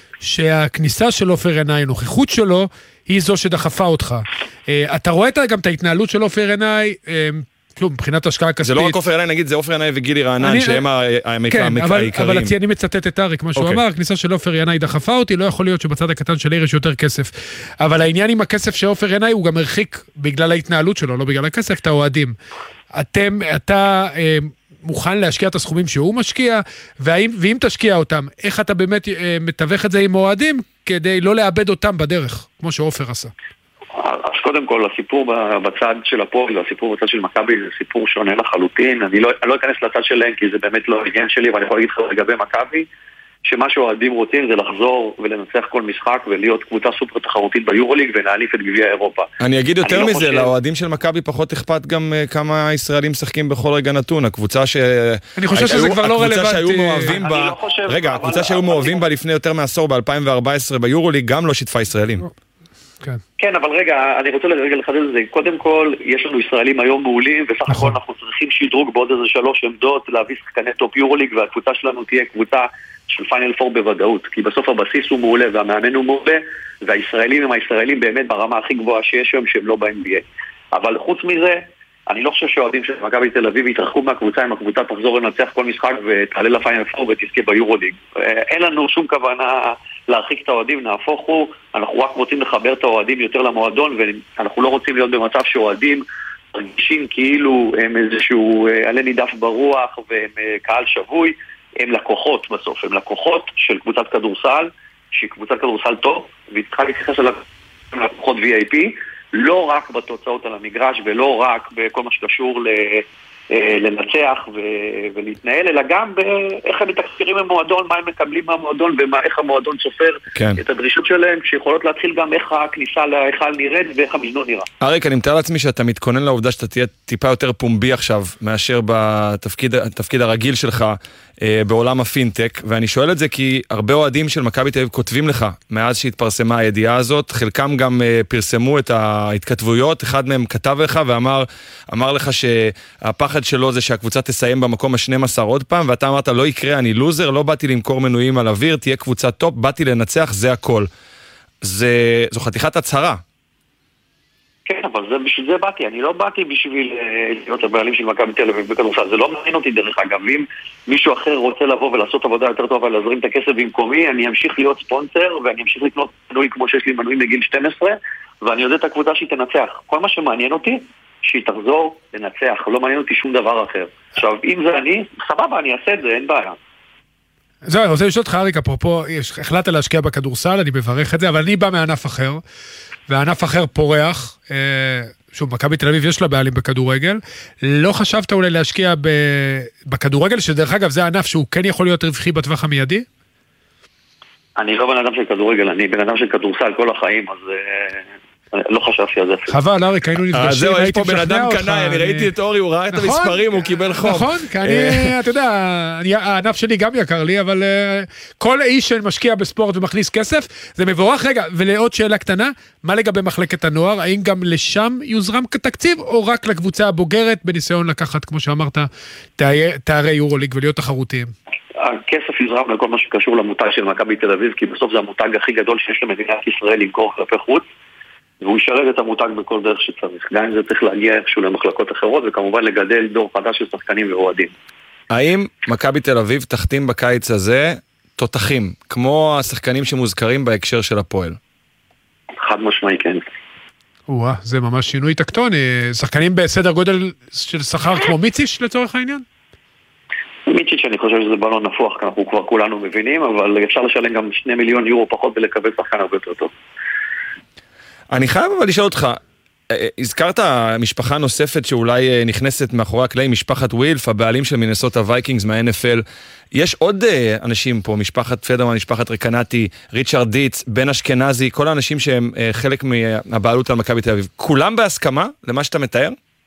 שהכניסה של עופר עיני, נוכחות שלו, היא זו שדחפה אותך. אתה רואה גם את ההתנהלות של עופר עיני, שוב, מבחינת השקעה כספית. זה לא רק עופר עיני, נגיד, זה עופר עיני וגילי רענן, שהם העיקריים. כן, אבל אני מצטט את אריק, מה שהוא אמר, הכניסה של עופר עיני דחפה אותי, לא יכול להיות שבצד הקטן של עיר יש יותר כסף. אבל העניין עם הכסף של עופר עיני, הוא גם הרחיק בגלל ההתנהלות שלו, לא בגלל הכסף, את האוהדים. אתם, אתה מוכן להשקיע את הסכומים שהוא משקיע, ואם תשקיע אותם, איך אתה באמת מתווך את זה עם אוהדים, כדי לא לאבד אותם בדרך, כמו שעופר עשה. אז קודם כל, הסיפור בצד של הפועל, הסיפור בצד של מכבי, זה סיפור שונה לחלוטין. אני לא, אני לא אכנס לצד שלהם, כי זה באמת לא העניין שלי, ואני יכול להגיד לך לגבי מכבי, שמה שהאוהדים רוצים זה לחזור ולנצח כל משחק, ולהיות קבוצה סופר תחרותית ביורוליג, ולהעליף את גביע אירופה. אני אגיד יותר מזה, חושב... לאוהדים של מכבי פחות אכפת גם כמה ישראלים משחקים בכל רגע נתון. הקבוצה ש... אני חושב שזה כבר לא רלוונטי. הקבוצה שהיו מאוהבים בה... לא חושב... רגע, הקבוצה אבל... שהיו מאוהבים בה לפני יותר מעשור, ב-אלפיים וארבע עשרה ביורוליג, גם לא שיתפה ישראלים. כן. כן, אבל רגע, אני רוצה לרגע לחדד את זה. קודם כל, יש לנו ישראלים היום מעולים, וסך הכל אנחנו צריכים שדרוג בעוד איזה שלוש עמדות, להביא שחקני טופ יורוליג, והקבוצה שלנו תהיה קבוצה של פיינל פור בוודאות, כי בסוף הבסיס הוא מעולה, והמאמן הוא מעולה, והישראלים הם הישראלים באמת ברמה הכי גבוהה שיש היום, שהם לא ב-אן בי איי. אבל חוץ מזה, אני לא חושב שהאוהדים של מכבי תל אביב יתרחקו מהקבוצה, אם הקבוצה תחזור לנצח כל משחק ותעלה לפיינל פור ותזכה ביורוליג. אין לנו שום כוונה להרחיק את האוהדים, נהפוך הוא, אנחנו רק רוצים לחבר את האוהדים יותר למועדון, ואנחנו לא רוצים להיות במצב שאוהדים מרגישים כאילו הם איזשהו עלה נידף ברוח והם קהל שבוי, הם לקוחות בסוף, הם לקוחות של קבוצת כדורסל, שהיא קבוצת כדורסל טוב, והיא צריכה להתייחס על לקוחות וי איי פי, לא רק בתוצאות על המגרש ולא רק בכל מה שקשור ל... לנצח ו- ולהתנהל, אלא גם באיך הם מתקשרים במועדון, מה הם מקבלים מהמועדון ואיך המועדון סופר כן. את הדרישות שלהם, שיכולות להתחיל גם איך הכניסה להיכל נראית ואיך המזנון נראה. אריק, אני מתאר לעצמי שאתה מתכונן לעובדה שאתה תהיה טיפה יותר פומבי עכשיו מאשר בתפקיד הרגיל שלך אה, בעולם הפינטק, ואני שואל את זה כי הרבה אוהדים של מכבי תל אביב כותבים לך מאז שהתפרסמה הידיעה הזאת, חלקם גם אה, פרסמו את ההתכתבויות, אחד מהם כתב לך ואמר אמר לך שהפחד שלו זה שהקבוצה תסיים במקום ה-שנים עשר עוד פעם, ואתה אמרת לא יקרה, אני לוזר, לא באתי למכור מנויים על אוויר, תהיה קבוצה טופ, באתי לנצח, זה הכל. זה, זו חתיכת הצהרה. כן, אבל זה, בשביל זה באתי, אני לא באתי בשביל להיות הבעלים של מכבי תל אביב בכדורסל, זה לא מעניין אותי דרך אגב, אם מישהו אחר רוצה לבוא ולעשות עבודה יותר טובה ולהזרים את הכסף במקומי, אני אמשיך להיות ספונסר ואני אמשיך לקנות מנוי כמו שיש לי מנוי מגיל שתים עשרה, ואני יודע את הקבוצה שהיא תנצח. כל מה שמעניין אותי שהיא תחזור לנצח, לא מעניין אותי שום דבר אחר. עכשיו, אם זה אני, סבבה, אני אעשה את זה, אין בעיה. זהו, אני רוצה לשאול אותך, אריק, אפרופו, החלטת להשקיע בכדורסל, אני מברך את זה, אבל אני בא מענף אחר, וענף אחר פורח, שוב, מכבי תל אביב יש לה בעלים בכדורגל, לא חשבת אולי להשקיע בכדורגל, שדרך אגב זה הענף שהוא כן יכול להיות רווחי בטווח המיידי? אני לא בן אדם של כדורגל, אני בן אדם של כדורסל כל החיים, אז לא חשבתי על זה. חבל, אריק, היינו נפגשים, זהו, יש פה בן אדם קנאי, אני ראיתי את אורי, הוא ראה את המספרים, הוא קיבל חום. נכון, כי אני, אתה יודע, הענף שלי גם יקר לי, אבל כל איש שמשקיע בספורט ומכניס כסף, זה מבורך. רגע, ולעוד שאלה קטנה, מה לגבי מחלקת הנוער? האם גם לשם יוזרם כתקציב, או רק לקבוצה הבוגרת בניסיון לקחת, כמו שאמרת, תארי יורוליג ולהיות תחרותיים? הכסף יוזרם לכל מה שקשור למותג של מכבי תל אביב, כי בסוף זה המותג הכי גדול שיש למדינת ישראל למכור כלפי חוץ, והוא ישרת את המותג בכל דרך שצריך. גם אם זה צריך להגיע איכשהו למחלקות אחרות, וכמובן לגדל דור חדש של שחקנים ואוהדים. האם מכבי תל אביב תחתים בקיץ הזה תותחים, כמו השחקנים שמוזכרים בהקשר של הפועל? חד משמעי, כן. וואה, זה ממש שינוי טקטוני. שחקנים בסדר גודל של שכר כמו מיציש לצורך העניין? מיציץ' אני חושב שזה בלון נפוח, אנחנו כבר כולנו מבינים, אבל אפשר לשלם גם שני מיליון יורו פחות ולקבל שחקן הרבה יותר טוב. אני חייב אבל לשאול אותך, הזכרת משפחה נוספת שאולי נכנסת מאחורי הקלעים, משפחת ווילף, הבעלים של מינסוטה וייקינגס מה-אן אף אל. יש עוד אנשים פה, משפחת פדרמן, משפחת רקנטי, ריצ'רד דיץ, בן אשכנזי, כל האנשים שהם חלק מהבעלות על מכבי תל אביב. כולם בהסכמה למה שאתה מתאר?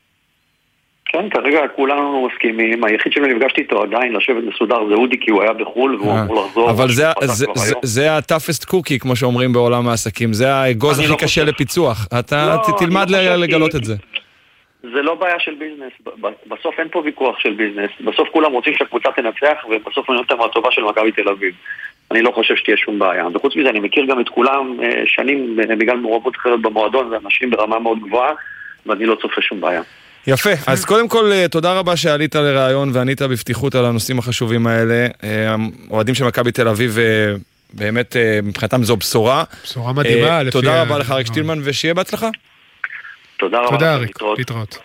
כן, כרגע כולנו מסכימים. היחיד שלא נפגשתי איתו עדיין לשבת מסודר זה אודי, כי הוא היה בחול והוא אמור לחזור. אבל זה הטאפסט קוקי, כמו שאומרים בעולם העסקים. זה האגוז הכי קשה לפיצוח. אתה תלמד לגלות את זה. זה לא בעיה של ביזנס. בסוף אין פה ויכוח של ביזנס. בסוף כולם רוצים שהקבוצה תנצח, ובסוף אני נותן מהטובה של מכבי תל אביב. אני לא חושב שתהיה שום בעיה. וחוץ מזה, אני מכיר גם את כולם שנים בגלל מעורבות אחרת במועדון, זה אנשים ברמה מאוד גבוהה, ואני לא צופה שום בעיה. יפה, אז קודם כל תודה רבה שעלית לרעיון וענית בפתיחות על הנושאים החשובים האלה. אוהדים של מכבי תל אביב באמת מבחינתם זו בשורה. בשורה מדהימה. תודה רבה לך אריק שטילמן ושיהיה בהצלחה. תודה רבה. תודה אריק, להתראות.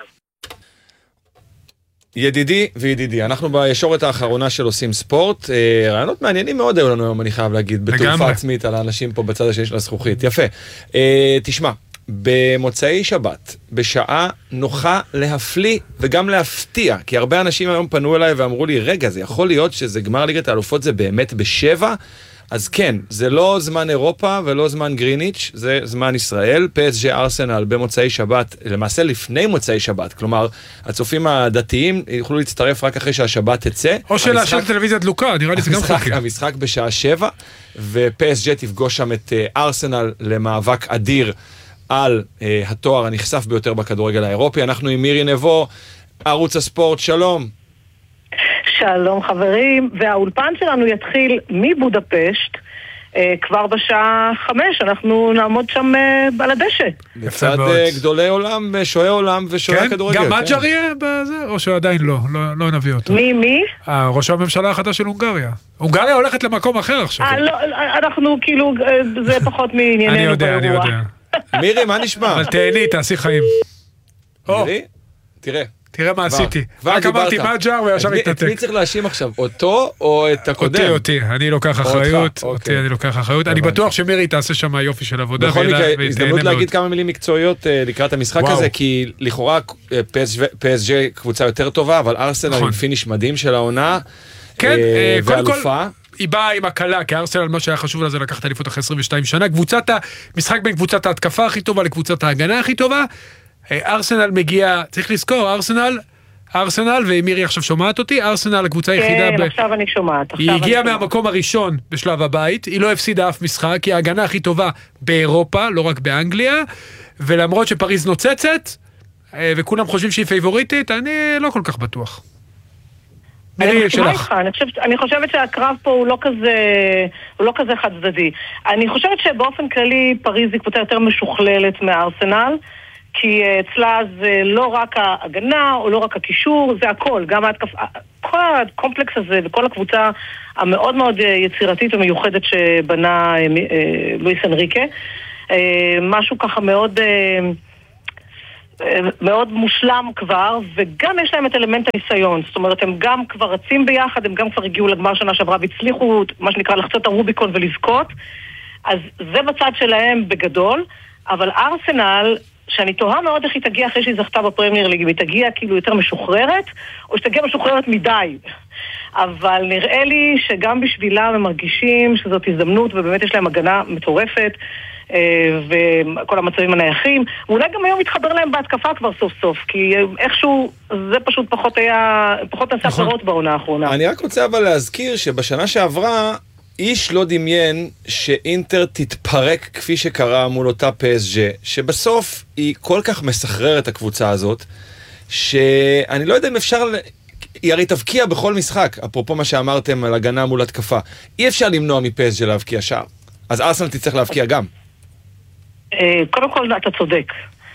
ידידי וידידי, אנחנו בישורת האחרונה של עושים ספורט, רעיונות מעניינים מאוד היו לנו היום, אני חייב להגיד, בתעופה עצמית על האנשים פה בצד השני של הזכוכית. יפה. תשמע, במוצאי שבת, בשעה נוחה להפליא וגם להפתיע, כי הרבה אנשים היום פנו אליי ואמרו לי, רגע, זה יכול להיות שזה גמר ליגת האלופות, זה באמת בשבע? אז כן, זה לא זמן אירופה ולא זמן גריניץ', זה זמן ישראל. פי אס ג'י ארסנל במוצאי שבת, למעשה לפני מוצאי שבת, כלומר, הצופים הדתיים יוכלו להצטרף רק אחרי שהשבת תצא. או שלהשאיר טלוויזיה דלוקה, נראה לי זה גם חוקי. המשחק בשעה שבע, ו-פי אס ג'י תפגוש שם את ארסנל למאבק אדיר, על uh, התואר הנחשף ביותר בכדורגל האירופי. אנחנו עם מירי נבו, ערוץ הספורט, שלום. שלום חברים, והאולפן שלנו יתחיל מבודפשט, uh, כבר בשעה חמש, אנחנו נעמוד שם uh, על הדשא. בצד uh, גדולי עולם, שועי עולם ושועי כן? הכדורגל. גם מג'ר יהיה בזה, או שעדיין לא, לא, לא נביא אותו. מי, מי? אה, ראש הממשלה החדש של הונגריה. הונגריה הולכת למקום אחר עכשיו. אה, לא, אנחנו כאילו, זה פחות מענייננו. אני יודע, אני יודע. מירי, מה נשמע? אבל תהני, תעשי חיים. מירי, תראה. תראה מה עשיתי. רק אמרתי מג'ר וישר התנתק. את מי צריך להאשים עכשיו? אותו או את הקודם? אותי, אותי. אני לוקח אחריות. אותי, אני לוקח אחריות. אני בטוח שמירי תעשה שם יופי של עבודה. בכל מקרה, הזדמנות להגיד כמה מילים מקצועיות לקראת המשחק הזה, כי לכאורה פי אס ג'י קבוצה יותר טובה, אבל ארסנל עם פיניש מדהים של העונה. כן, ואלופה. היא באה עם הקלה, כי ארסנל, מה שהיה חשוב לה זה לקחת אליפות אחרי עשרים ושתיים שנה, קבוצת המשחק בין קבוצת ההתקפה הכי טובה לקבוצת ההגנה הכי טובה. ארסנל מגיע, צריך לזכור, ארסנל, ארסנל, ומירי עכשיו שומעת אותי, ארסנל הקבוצה היחידה, כן, עכשיו אני שומעת. היא הגיעה מהמקום הראשון בשלב הבית, היא לא הפסידה אף משחק, היא ההגנה הכי טובה באירופה, לא רק באנגליה, ולמרות שפריז נוצצת, וכולם חושבים שהיא פייבוריטית, אני לא כל כך בטוח. אני מסכימה איתך, אני חושבת, אני חושבת שהקרב פה הוא לא כזה, הוא לא כזה חד צדדי. אני חושבת שבאופן כללי פריז היא קבוצה יותר משוכללת מארסנל, כי אצלה זה לא רק ההגנה או לא רק הקישור, זה הכל, גם ההתקף, כל הקומפלקס הזה וכל הקבוצה המאוד מאוד יצירתית ומיוחדת שבנה לואיס אנריקה, משהו ככה מאוד מאוד מושלם כבר, וגם יש להם את אלמנט הניסיון, זאת אומרת, הם גם כבר רצים ביחד, הם גם כבר הגיעו לגמר שנה שעברה והצליחו, מה שנקרא, לחצות הרוביקון ולזכות, אז זה בצד שלהם בגדול, אבל ארסנל, שאני תוהה מאוד איך היא תגיע אחרי שהיא זכתה בפרמייר ליג, אם היא תגיע כאילו יותר משוחררת, או שתגיע משוחררת מדי. אבל נראה לי שגם בשבילם הם מרגישים שזאת הזדמנות, ובאמת יש להם הגנה מטורפת, וכל המצבים הנייחים, ואולי גם היום מתחבר להם בהתקפה כבר סוף סוף, כי איכשהו זה פשוט פחות היה, פחות נעשה פירות בעונה האחרונה. אני רק רוצה אבל להזכיר שבשנה שעברה, איש לא דמיין שאינטר תתפרק כפי שקרה מול אותה פי אס ג'י, שבסוף היא כל כך מסחררת הקבוצה הזאת, שאני לא יודע אם אפשר, היא הרי תבקיע בכל משחק, אפרופו מה שאמרתם על הגנה מול התקפה. אי אפשר למנוע מפי אס ג'י להבקיע שער. אז ארסנל תצטרך להבקיע גם. קודם כל, אתה צודק.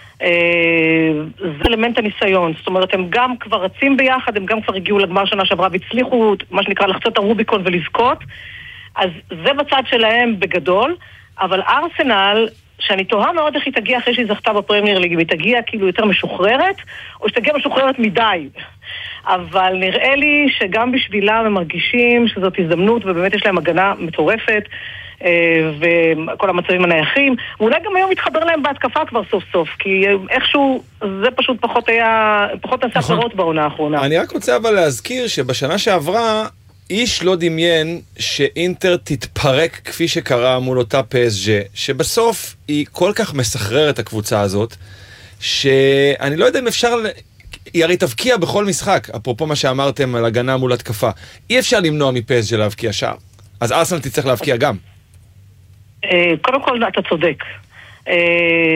זה אלמנט הניסיון. זאת אומרת, הם גם כבר רצים ביחד, הם גם כבר הגיעו לגמר שנה שעברה והצליחו, מה שנקרא, לחצות את הרוביקון ולזכות. אז זה בצד שלהם בגדול, אבל ארסנל, שאני תוהה מאוד איך היא תגיע אחרי שהיא זכתה בפרמייר ליג, אם היא תגיע כאילו יותר משוחררת, או שתגיע משוחררת מדי. אבל נראה לי שגם בשבילם הם מרגישים שזאת הזדמנות, ובאמת יש להם הגנה מטורפת, וכל המצבים הנייחים, ואולי גם היום מתחבר להם בהתקפה כבר סוף סוף, כי איכשהו זה פשוט פחות היה, פחות נעשה פירות בעונה האחרונה. אני רק רוצה אבל להזכיר שבשנה שעברה, איש לא דמיין שאינטר תתפרק כפי שקרה מול אותה פי אס ג'י, שבסוף היא כל כך מסחררת הקבוצה הזאת, שאני לא יודע אם אפשר, היא הרי תבקיע בכל משחק, אפרופו מה שאמרתם על הגנה מול התקפה. אי אפשר למנוע מפי אס ג'י להבקיע שער. אז ארסנל תצטרך להבקיע גם. קודם כל, אתה צודק.